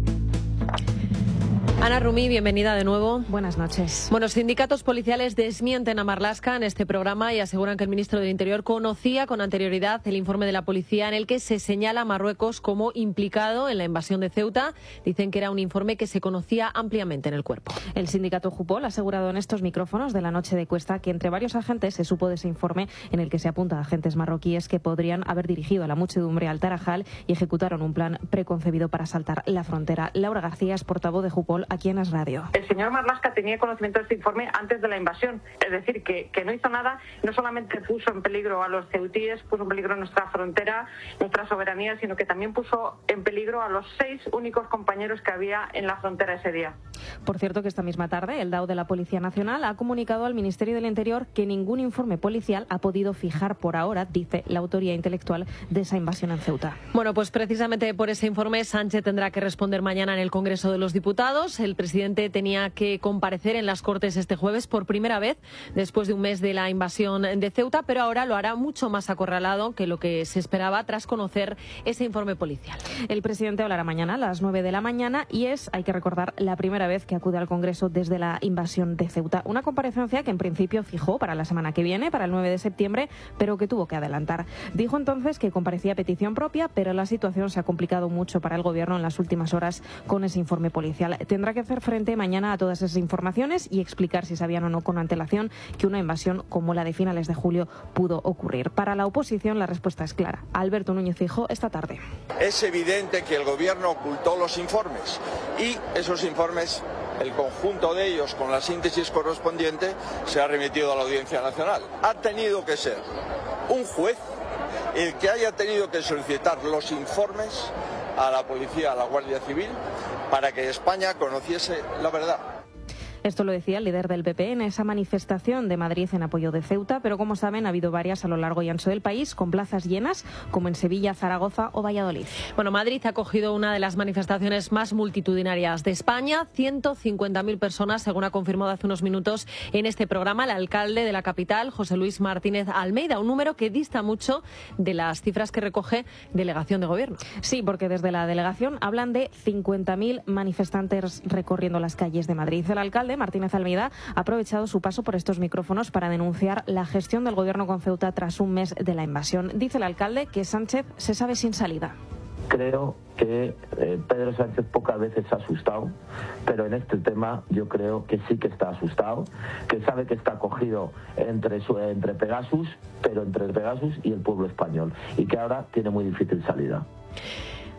S1: Ana Rumí, bienvenida de nuevo.
S20: Buenas noches.
S1: Bueno, sindicatos policiales desmienten a Marlaska en este programa y aseguran que el ministro del Interior conocía con anterioridad el informe de la policía en el que se señala a Marruecos como implicado en la invasión de Ceuta. Dicen que era un informe que se conocía ampliamente en el cuerpo.
S20: El sindicato Jupol ha asegurado en estos micrófonos de La Noche de Cuesta que entre varios agentes se supo de ese informe en el que se apunta a agentes marroquíes que podrían haber dirigido a la muchedumbre al Tarajal y ejecutaron un plan preconcebido para saltar la frontera. Laura García es portavoz de Jupol aquí en Es Radio.
S21: El señor Marlaska tenía conocimiento de este informe antes de la invasión, es decir, que, que no hizo nada, no solamente puso en peligro a los ceutíes, puso en peligro nuestra frontera, nuestra soberanía, sino que también puso en peligro a los seis únicos compañeros que había en la frontera ese día.
S20: Por cierto, que esta misma tarde el D A O de la Policía Nacional ha comunicado al Ministerio del Interior que ningún informe policial ha podido fijar por ahora, dice, la autoría intelectual de esa invasión en Ceuta.
S1: Bueno, pues precisamente por ese informe Sánchez tendrá que responder mañana en el Congreso de los Diputados. El presidente tenía que comparecer en las Cortes este jueves por primera vez después de un mes de la invasión de Ceuta, pero ahora lo hará mucho más acorralado que lo que se esperaba tras conocer ese informe policial.
S20: El presidente hablará mañana a las nueve de la mañana y es, hay que recordar, la primera vez que acude al Congreso desde la invasión de Ceuta. Una comparecencia que en principio fijó para la semana que viene, para el nueve de septiembre, pero que tuvo que adelantar. Dijo entonces que comparecía a petición propia, pero la situación se ha complicado mucho para el Gobierno en las últimas horas con ese informe policial. Tendrá que hacer frente mañana a todas esas informaciones y explicar si sabían o no con antelación que una invasión como la de finales de julio pudo ocurrir. Para la oposición la respuesta es clara. Alberto Núñez Feijóo esta tarde.
S4: Es evidente que el Gobierno ocultó los informes y esos informes, el conjunto de ellos con la síntesis correspondiente, se ha remitido a la Audiencia Nacional. Ha tenido que ser un juez el que haya tenido que solicitar los informes a la policía, a la Guardia Civil, para que España conociese la verdad.
S20: Esto lo decía el líder del P P en esa manifestación de Madrid en apoyo de Ceuta, pero como saben ha habido varias a lo largo y ancho del país, con plazas llenas, como en Sevilla, Zaragoza o Valladolid.
S1: Bueno, Madrid ha acogido una de las manifestaciones más multitudinarias de España, ciento cincuenta mil personas, según ha confirmado hace unos minutos en este programa el alcalde de la capital, José Luis Martínez Almeida, un número que dista mucho de las cifras que recoge Delegación de Gobierno.
S20: Sí, porque desde la delegación hablan de cincuenta mil manifestantes recorriendo las calles de Madrid. El alcalde Martínez Almeida ha aprovechado su paso por estos micrófonos para denunciar la gestión del Gobierno con Ceuta tras un mes de la invasión. Dice el alcalde que Sánchez se sabe sin salida.
S28: Creo que eh, Pedro Sánchez pocas veces se ha asustado, pero en este tema yo creo que sí que está asustado, que sabe que está cogido entre, su, entre Pegasus, pero entre Pegasus y el pueblo español, y que ahora tiene muy difícil salida.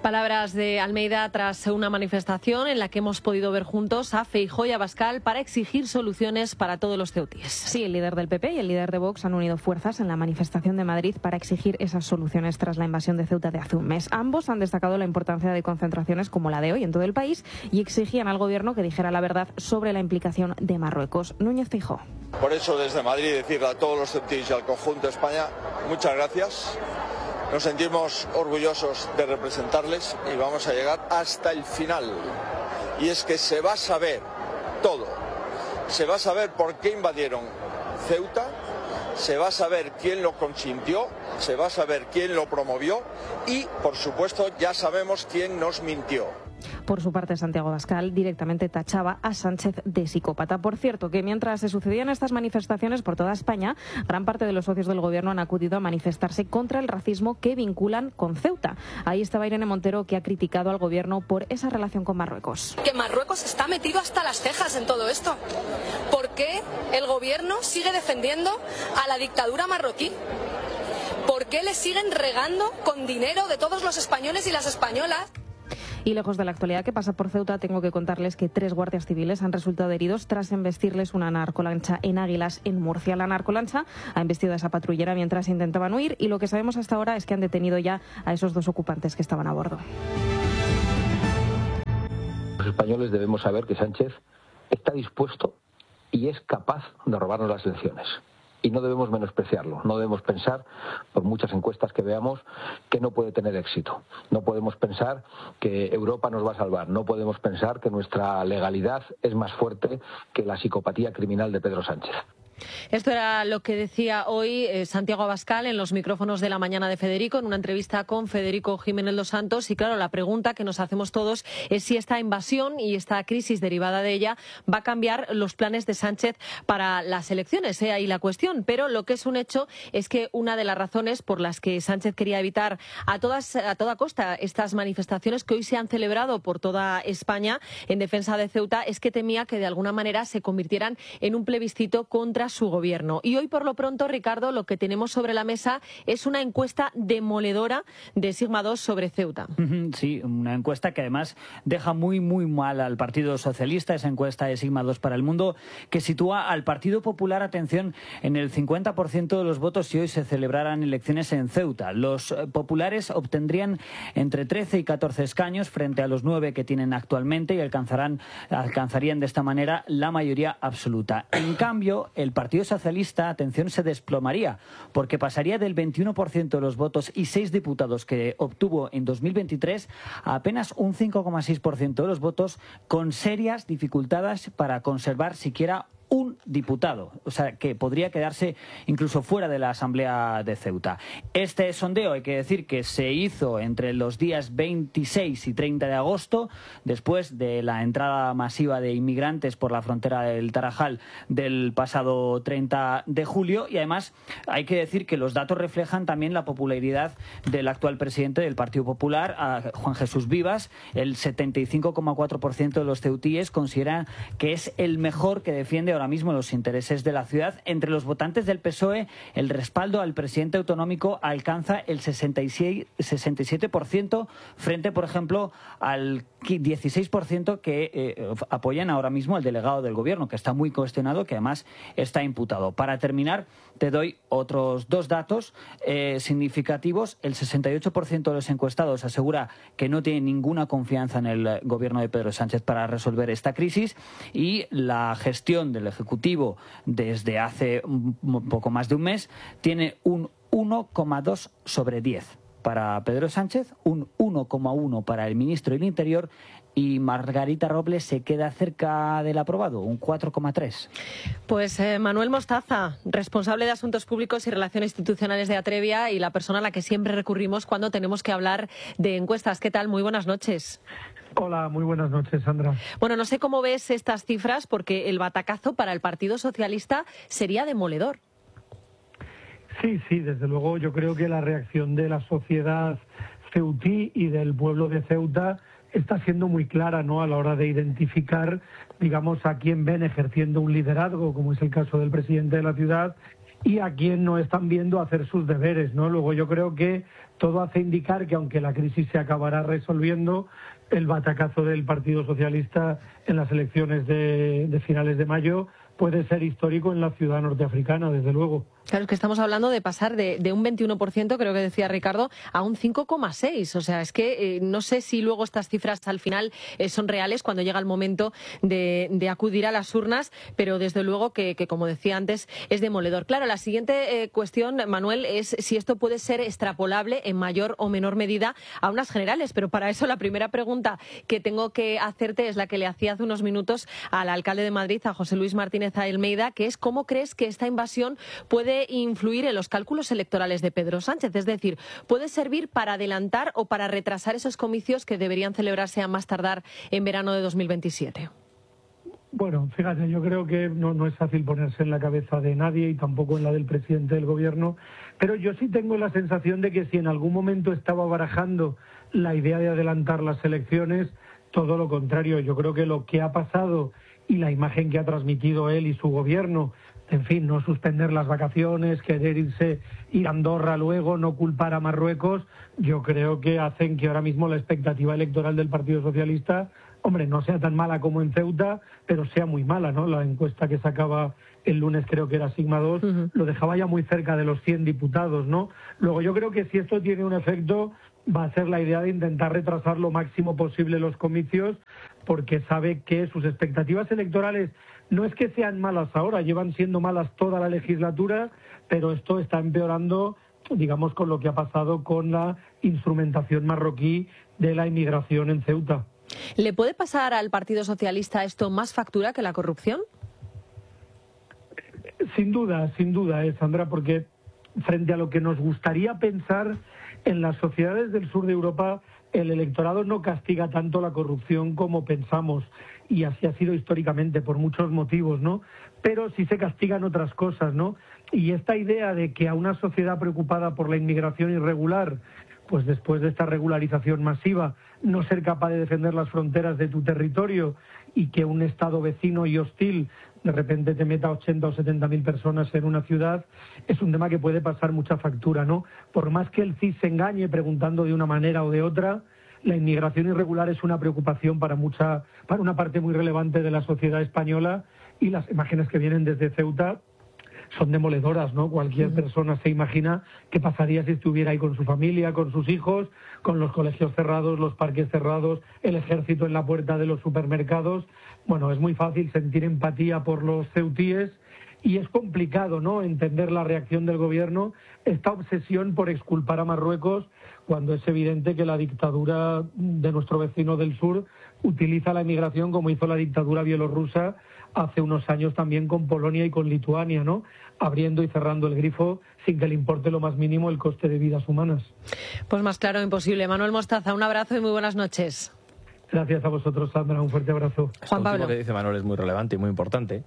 S1: Palabras de Almeida tras una manifestación en la que hemos podido ver juntos a Feijóo y a Abascal para exigir soluciones para todos los ceutíes.
S20: Sí, el líder del P P y el líder de Vox han unido fuerzas en la manifestación de Madrid para exigir esas soluciones tras la invasión de Ceuta de hace un mes. Ambos han destacado la importancia de concentraciones como la de hoy en todo el país y exigían al gobierno que dijera la verdad sobre la implicación de Marruecos. Núñez Feijóo.
S4: Por eso, desde Madrid, decirle a todos los ceutíes y al conjunto de España, muchas gracias. Nos sentimos orgullosos de representarles y vamos a llegar hasta el final. Y es que se va a saber todo. Se va a saber por qué invadieron Ceuta, se va a saber quién lo consintió, se va a saber quién lo promovió y, por supuesto, ya sabemos quién nos mintió.
S20: Por su parte, Santiago Abascal directamente tachaba a Sánchez de psicópata. Por cierto, que mientras se sucedían estas manifestaciones por toda España, gran parte de los socios del gobierno han acudido a manifestarse contra el racismo que vinculan con Ceuta. Ahí estaba Irene Montero, que ha criticado al gobierno por esa relación con Marruecos.
S2: Que Marruecos está metido hasta las cejas en todo esto. ¿Por qué el gobierno sigue defendiendo a la dictadura marroquí? ¿Por qué le siguen regando con dinero de todos los españoles y las españolas?
S20: Y lejos de la actualidad que pasa por Ceuta, tengo que contarles que tres guardias civiles han resultado heridos tras embestirles una narcolancha en Águilas, en Murcia. La narcolancha ha embestido a esa patrullera mientras intentaban huir y lo que sabemos hasta ahora es que han detenido ya a esos dos ocupantes que estaban a bordo.
S5: Los españoles debemos saber que Sánchez está dispuesto y es capaz de robarnos las elecciones. Y no debemos menospreciarlo, no debemos pensar, por muchas encuestas que veamos, que no puede tener éxito. No podemos pensar que Europa nos va a salvar, no podemos pensar que nuestra legalidad es más fuerte que la psicopatía criminal de Pedro Sánchez.
S1: Esto era lo que decía hoy eh, Santiago Abascal en los micrófonos de La Mañana de Federico, en una entrevista con Federico Jiménez Dos Santos. Y claro, la pregunta que nos hacemos todos es si esta invasión y esta crisis derivada de ella va a cambiar los planes de Sánchez para las elecciones. ¿eh? Ahí la cuestión. Pero lo que es un hecho es que una de las razones por las que Sánchez quería evitar a, todas, a toda costa estas manifestaciones que hoy se han celebrado por toda España en defensa de Ceuta es que temía que de alguna manera se convirtieran en un plebiscito contra su gobierno. Y hoy, por lo pronto, Ricardo, lo que tenemos sobre la mesa es una encuesta demoledora de Sigma dos sobre Ceuta.
S8: Sí, una encuesta que además deja muy, muy mal al Partido Socialista, esa encuesta de Sigma dos para el Mundo, que sitúa al Partido Popular, atención, en el cincuenta por ciento de los votos si hoy se celebraran elecciones en Ceuta. Los populares obtendrían entre trece y catorce escaños frente a los nueve que tienen actualmente y alcanzarán, alcanzarían de esta manera la mayoría absoluta. En cambio, el Partido Socialista, atención, se desplomaría porque pasaría del veintiuno por ciento de los votos y seis diputados que obtuvo en dos mil veintitrés a apenas un cinco coma seis por ciento de los votos, con serias dificultades para conservar siquiera un diputado, o sea, que podría quedarse incluso fuera de la Asamblea de Ceuta. Este sondeo, hay que decir que se hizo entre los días veintiséis y treinta de agosto, después de la entrada masiva de inmigrantes por la frontera del Tarajal del pasado treinta de julio, y además hay que decir que los datos reflejan también la popularidad del actual presidente del Partido Popular, a Juan Jesús Vivas. El setenta y cinco coma cuatro por ciento de los ceutíes consideran que es el mejor que defiende ahora mismo los intereses de la ciudad. Entre los votantes del P S O E, el respaldo al presidente autonómico alcanza el sesenta y siete por ciento frente, por ejemplo, al dieciséis por ciento que eh, apoyan ahora mismo al delegado del gobierno, que está muy cuestionado, que además está imputado. Para terminar, te doy otros dos datos eh, significativos. El sesenta y ocho por ciento de los encuestados asegura que no tiene ninguna confianza en el gobierno de Pedro Sánchez para resolver esta crisis, y la gestión del Ejecutivo desde hace un poco más de un mes tiene un uno coma dos sobre diez para Pedro Sánchez, un uno coma uno para el ministro del Interior, y Margarita Robles se queda cerca del aprobado, un cuatro coma tres.
S1: Pues eh, Manuel Mostaza, responsable de Asuntos Públicos y Relaciones Institucionales de Atrevia y la persona a la que siempre recurrimos cuando tenemos que hablar de encuestas. ¿Qué tal? Muy buenas noches.
S13: Hola, muy buenas noches, Sandra.
S1: Bueno, no sé cómo ves estas cifras, porque el batacazo para el Partido Socialista sería demoledor.
S13: Sí, sí, desde luego yo creo que la reacción de la sociedad ceutí y del pueblo de Ceuta está siendo muy clara, ¿no?, a la hora de identificar, digamos, a quién ven ejerciendo un liderazgo, como es el caso del presidente de la ciudad, y a quien no están viendo hacer sus deberes, ¿no? Luego yo creo que todo hace indicar que aunque la crisis se acabará resolviendo, el batacazo del Partido Socialista en las elecciones de, de finales de mayo puede ser histórico en la ciudad norteafricana, desde luego.
S1: Claro, es que estamos hablando de pasar de, de un veintiuno por ciento, creo que decía Ricardo, a un cinco coma seis por ciento. O sea, es que eh, no sé si luego estas cifras al final eh, son reales cuando llega el momento de, de acudir a las urnas, pero desde luego que, que, como decía antes, es demoledor. Claro, la siguiente eh, cuestión, Manuel, es si esto puede ser extrapolable en mayor o menor medida a unas generales. Pero para eso la primera pregunta que tengo que hacerte es la que le hacía hace unos minutos al alcalde de Madrid, a José Luis Martínez Almeida, que es ¿cómo crees que esta invasión puede influir en los cálculos electorales de Pedro Sánchez? Es decir, ¿puede servir para adelantar o para retrasar esos comicios que deberían celebrarse a más tardar en verano de dos mil veintisiete?
S13: Bueno, fíjate, yo creo que no, no es fácil ponerse en la cabeza de nadie y tampoco en la del presidente del gobierno, pero yo sí tengo la sensación de que si en algún momento estaba barajando la idea de adelantar las elecciones, todo lo contrario. Yo creo que lo que ha pasado y la imagen que ha transmitido él y su gobierno, en fin, no suspender las vacaciones, querer irse, ir a Andorra luego, no culpar a Marruecos, yo creo que hacen que ahora mismo la expectativa electoral del Partido Socialista, hombre, no sea tan mala como en Ceuta, pero sea muy mala, ¿no? La encuesta que sacaba el lunes, creo que era Sigma dos, uh-huh. lo dejaba ya muy cerca de los cien diputados, ¿no? Luego yo creo que si esto tiene un efecto, va a ser la idea de intentar retrasar lo máximo posible los comicios, porque sabe que sus expectativas electorales no es que sean malas ahora, llevan siendo malas toda la legislatura, pero esto está empeorando, digamos, con lo que ha pasado con la instrumentación marroquí de la inmigración en Ceuta.
S1: ¿Le puede pasar al Partido Socialista esto más factura que la corrupción?
S13: Sin duda, sin duda, eh, Sandra, porque frente a lo que nos gustaría pensar, en las sociedades del sur de Europa el electorado no castiga tanto la corrupción como pensamos, y así ha sido históricamente por muchos motivos, ¿no? Pero sí se castigan otras cosas, ¿no? Y esta idea de que a una sociedad preocupada por la inmigración irregular, pues después de esta regularización masiva, no ser capaz de defender las fronteras de tu territorio y que un Estado vecino y hostil de repente te meta ochenta o setenta mil personas en una ciudad, es un tema que puede pasar mucha factura, ¿no? Por más que el C I S se engañe preguntando de una manera o de otra, la inmigración irregular es una preocupación para mucha, para una parte muy relevante de la sociedad española, y las imágenes que vienen desde Ceuta son demoledoras, ¿no? Cualquier uh-huh. persona se imagina qué pasaría si estuviera ahí con su familia, con sus hijos, con los colegios cerrados, los parques cerrados, el ejército en la puerta de los supermercados. Bueno, es muy fácil sentir empatía por los ceutíes y es complicado, ¿no?, entender la reacción del gobierno, esta obsesión por exculpar a Marruecos, cuando es evidente que la dictadura de nuestro vecino del sur utiliza la inmigración como hizo la dictadura bielorrusa hace unos años también con Polonia y con Lituania, ¿no?, abriendo y cerrando el grifo sin que le importe lo más mínimo el coste de vidas humanas.
S1: Pues más claro imposible. Manuel Mostaza, un abrazo y muy buenas noches.
S13: Gracias a vosotros, Sandra, un fuerte abrazo.
S1: Juan Pablo.
S3: Lo que dice Manuel es muy relevante y muy importante,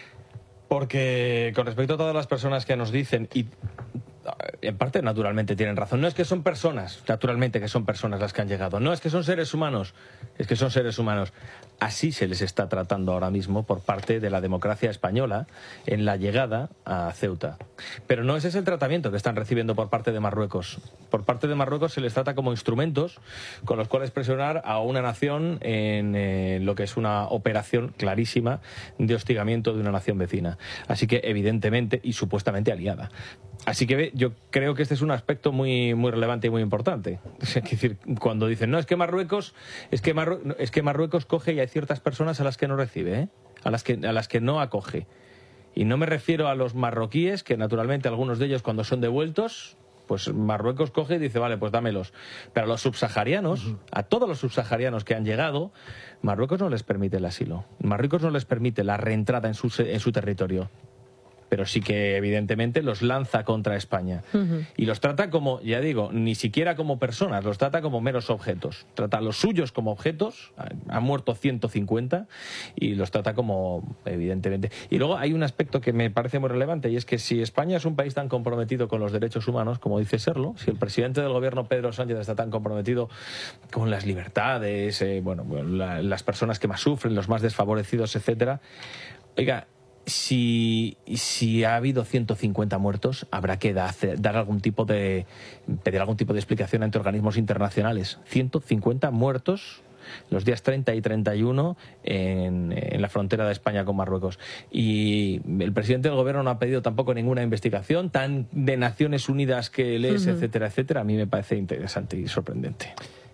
S3: porque con respecto a todas las personas que nos dicen, y en parte naturalmente tienen razón, no es que son personas, naturalmente que son personas las que han llegado, no es que son seres humanos, es que son seres humanos. Así se les está tratando ahora mismo por parte de la democracia española en la llegada a Ceuta. Pero no ese es el tratamiento que están recibiendo por parte de Marruecos. Por parte de Marruecos se les trata como instrumentos con los cuales presionar a una nación en eh, lo que es una operación clarísima de hostigamiento de una nación vecina. Así que evidentemente y supuestamente aliada. Así que yo creo que este es un aspecto muy muy relevante y muy importante. Es decir, cuando dicen, no, es que Marruecos, es que, Marru es que Marruecos coge y hay ciertas personas a las que no recibe, ¿eh? a las que, a las que no acoge. Y no me refiero a los marroquíes, que naturalmente algunos de ellos cuando son devueltos, pues Marruecos coge y dice, vale, pues dámelos. Pero a los subsaharianos, uh-huh. a todos los subsaharianos que han llegado, Marruecos no les permite el asilo. Marruecos no les permite la reentrada en su, en su territorio. Pero sí que evidentemente los lanza contra España. Uh-huh. Y los trata como, ya digo, ni siquiera como personas, los trata como meros objetos. Trata a los suyos como objetos, han muerto ciento cincuenta, y los trata como, evidentemente. Y luego hay un aspecto que me parece muy relevante, y es que si España es un país tan comprometido con los derechos humanos, como dice serlo, si el presidente del gobierno, Pedro Sánchez, está tan comprometido con las libertades, eh, bueno, la, las personas que más sufren, los más desfavorecidos, etcétera, oiga, Si, si ha habido ciento cincuenta muertos, habrá que da, dar algún tipo de pedir algún tipo de explicación ante organismos internacionales. ciento cincuenta muertos los días treinta y treinta y uno en, en la frontera de España con Marruecos. Y el presidente del gobierno no ha pedido tampoco ninguna investigación tan de Naciones Unidas que lees, uh-huh. etcétera, etcétera. A mí me parece interesante y sorprendente.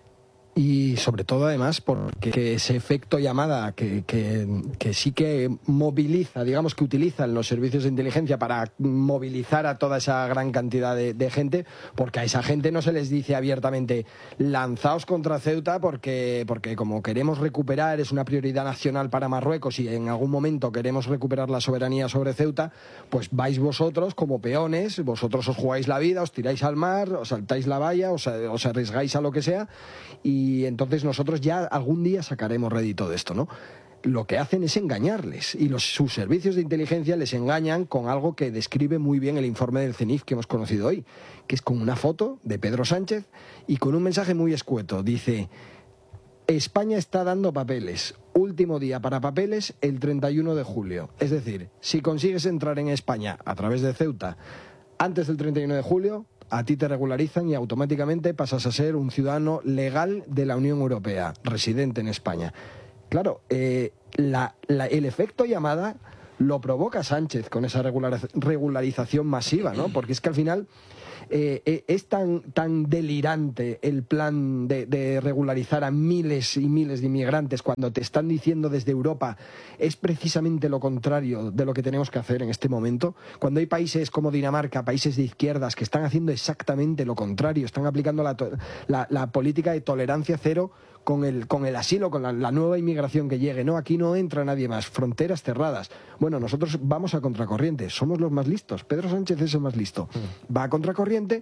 S6: Y sobre todo, además, porque ese efecto llamada que, que, que sí que moviliza, digamos que utilizan los servicios de inteligencia para movilizar a toda esa gran cantidad de, de gente, porque a esa gente no se les dice abiertamente lanzaos contra Ceuta porque, porque como queremos recuperar, es una prioridad nacional para Marruecos y en algún momento queremos recuperar la soberanía sobre Ceuta, pues vais vosotros como peones, vosotros os jugáis la vida, os tiráis al mar, os saltáis la valla, os, os arriesgáis a lo que sea, y Y entonces nosotros ya algún día sacaremos rédito de esto, ¿no? Lo que hacen es engañarles y los, sus servicios de inteligencia les engañan con algo que describe muy bien el informe del CENIF que hemos conocido hoy, que es con una foto de Pedro Sánchez y con un mensaje muy escueto. Dice: España está dando papeles. Último día para papeles, el treinta y uno de julio. Es decir, si consigues entrar en España a través de Ceuta antes del treinta y uno de julio, a ti te regularizan y automáticamente pasas a ser un ciudadano legal de la Unión Europea, residente en España. Claro, eh, la, la, el efecto llamada lo provoca Sánchez con esa regular, regularización masiva, ¿no? Porque es que al final eh, eh, es tan, tan delirante el plan de, de regularizar a miles y miles de inmigrantes cuando te están diciendo desde Europa es precisamente lo contrario de lo que tenemos que hacer en este momento. Cuando hay países como Dinamarca, países de izquierdas, que están haciendo exactamente lo contrario, están aplicando la, la, la política de tolerancia cero con el, con el asilo, con la, la nueva inmigración que llegue. No, aquí no entra nadie más, fronteras cerradas. Bueno, nosotros vamos a contracorriente, somos los más listos. Pedro Sánchez es el más listo. Va a contracorriente,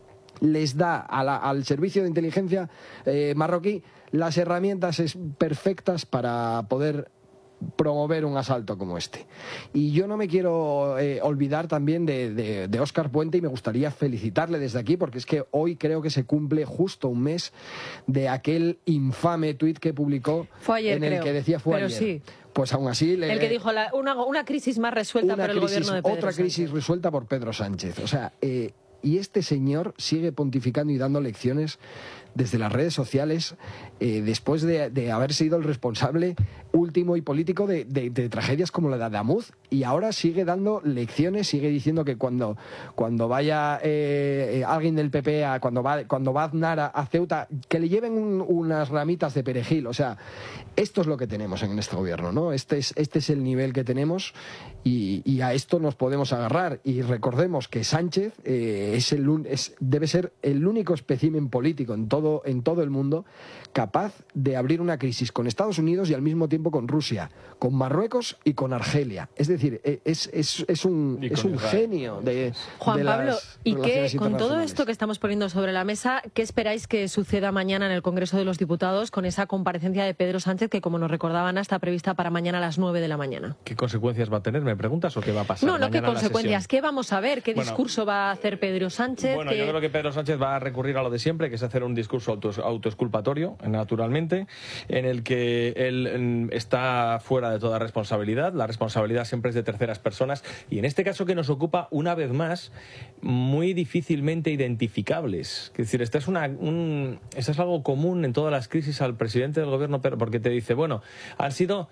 S6: les da a la, al servicio de inteligencia eh, marroquí las herramientas es, perfectas para poder promover un asalto como este. Y yo no me quiero eh, olvidar también de, de, de Óscar Puente, y me gustaría felicitarle desde aquí, porque es que hoy creo que se cumple justo un mes de aquel infame tuit que publicó
S1: fue ayer,
S6: en el
S1: creo,
S6: que decía fue
S1: pero
S6: ayer.
S1: Sí.
S6: Pues aún así... Le,
S1: el que dijo la, una, una crisis más resuelta por el
S6: crisis,
S1: gobierno de Pedro
S6: Otra crisis
S1: Sánchez.
S6: resuelta por Pedro Sánchez. O sea, eh, y este señor sigue pontificando y dando lecciones desde las redes sociales, eh, después de, de haber sido el responsable último y político de, de, de tragedias como la de Adamuz, y ahora sigue dando lecciones, sigue diciendo que cuando, cuando vaya eh, alguien del P P, a, cuando, va, cuando va Aznar a, a Ceuta, que le lleven un, unas ramitas de perejil. O sea, esto es lo que tenemos en este gobierno, ¿no? Este es, este es el nivel que tenemos y, y a esto nos podemos agarrar. Y recordemos que Sánchez eh, es el, es, debe ser el único espécimen político en todo en todo el mundo capaz de abrir una crisis con Estados Unidos y al mismo tiempo con Rusia, con Marruecos y con Argelia. Es decir, es, es, es un, es un genio de
S1: Juan
S6: de
S1: Pablo,
S6: las
S1: y que con todo
S6: internacionales.
S1: esto que estamos poniendo sobre la mesa, ¿qué esperáis que suceda mañana en el Congreso de los Diputados con esa comparecencia de Pedro Sánchez que, como nos recordaban, está prevista para mañana a las nueve de la mañana?
S3: ¿Qué consecuencias va a tener? ¿Me preguntas o qué va a pasar?
S1: No, no, ¿qué consecuencias? ¿Qué vamos a ver? ¿Qué
S3: bueno,
S1: discurso va a hacer Pedro Sánchez?
S3: Bueno,
S1: ¿Qué...
S3: yo creo que Pedro Sánchez va a recurrir a lo de siempre, que es hacer un discurso auto, autoexculpatorio, naturalmente, en el que él en, está fuera de toda responsabilidad. La responsabilidad siempre es de terceras personas y en este caso que nos ocupa, una vez más, muy difícilmente identificables. Es decir, esto es, una, un, esto es algo común en todas las crisis al presidente del gobierno, pero porque te dice, bueno, han sido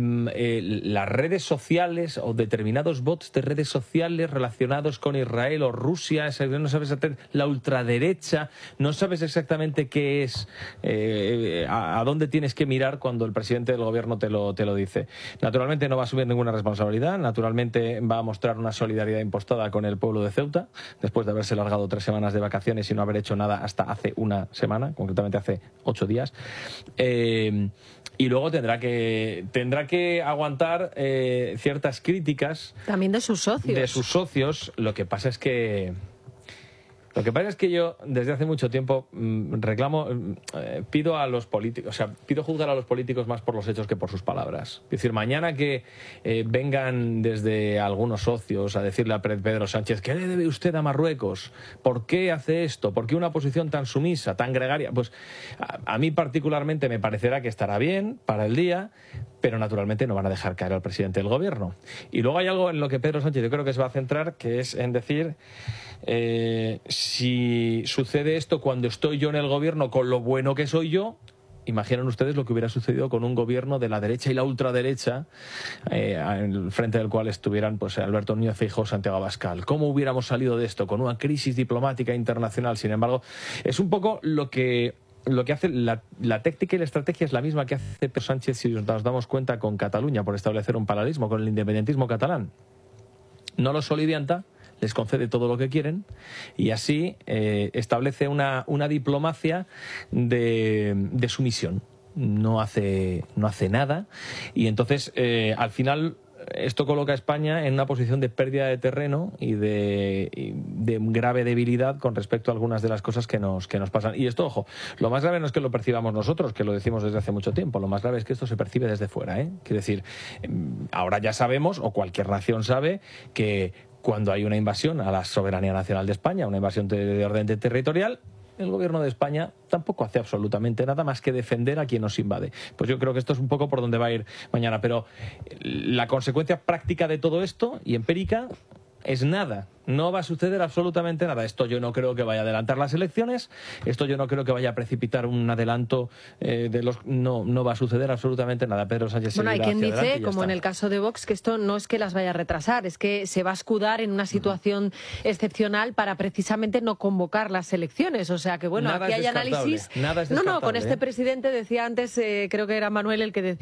S3: eh, las redes sociales o determinados bots de redes sociales relacionados con Israel o Rusia, no sabes la ultraderecha, no sabes exactamente qué es, eh, a, a dónde tienes que mirar cuando el presidente del gobierno te lo, te lo dice. Naturalmente no va a asumir ninguna responsabilidad, naturalmente va a mostrar una solidaridad impostada con el pueblo de Ceuta, después de haberse largado tres semanas de vacaciones y no haber hecho nada hasta hace una semana, concretamente hace ocho días. Eh, y luego tendrá que tendrá que aguantar eh, ciertas críticas
S1: también de sus socios.
S3: De sus socios. Lo que pasa es que Lo que pasa es que yo desde hace mucho tiempo mmm, reclamo, eh, pido a los políticos, o sea, pido juzgar a los políticos más por los hechos que por sus palabras. Es decir, mañana que eh, vengan desde algunos socios a decirle a Pedro Sánchez, ¿qué le debe usted a Marruecos? ¿Por qué hace esto? ¿Por qué una posición tan sumisa, tan gregaria? Pues a, a mí particularmente me parecerá que estará bien para el día, pero naturalmente no van a dejar caer al presidente del gobierno. Y luego hay algo en lo que Pedro Sánchez yo creo que se va a centrar, que es en decir, eh, si sucede esto cuando estoy yo en el gobierno con lo bueno que soy yo, imaginen ustedes lo que hubiera sucedido con un gobierno de la derecha y la ultraderecha, eh, en el frente del cual estuvieran pues Alberto Núñez Feijóo, Santiago Abascal. ¿Cómo hubiéramos salido de esto? Con una crisis diplomática internacional. Sin embargo, es un poco lo que... Lo que hace la, la táctica y la estrategia es la misma que hace Pedro Sánchez, si nos damos cuenta, con Cataluña, por establecer un paralelismo con el independentismo catalán. No los solivianta, les concede todo lo que quieren y así eh, establece una, una diplomacia de, de sumisión. No hace, no hace nada y entonces eh, al final esto coloca a España en una posición de pérdida de terreno y de, y de grave debilidad con respecto a algunas de las cosas que nos, que nos pasan. Y esto, ojo, lo más grave no es que lo percibamos nosotros, que lo decimos desde hace mucho tiempo, lo más grave es que esto se percibe desde fuera, ¿eh? Quiero decir, ahora ya sabemos, o cualquier nación sabe, que cuando hay una invasión a la soberanía nacional de España, una invasión de, de orden territorial, el gobierno de España tampoco hace absolutamente nada más que defender a quien nos invade. Pues yo creo que esto es un poco por donde va a ir mañana, pero la consecuencia práctica de todo esto y empírica es nada. No va a suceder absolutamente nada. Esto yo no creo que vaya a adelantar las elecciones, esto yo no creo que vaya a precipitar un adelanto eh, de los... No, no va a suceder absolutamente nada. Pedro Sánchez
S1: Bueno, hay
S3: seguirá
S1: quien
S3: hacia
S1: dice, como
S3: está.
S1: en el caso de Vox, que esto no es que las vaya a retrasar, es que se va a escudar en una situación uh-huh. excepcional para precisamente no convocar las elecciones. O sea que, bueno,
S3: Nada
S1: aquí
S3: es
S1: hay análisis...
S3: Nada es
S1: no, no, con este
S3: ¿eh?
S1: presidente decía antes, eh, creo que era Manuel el que decía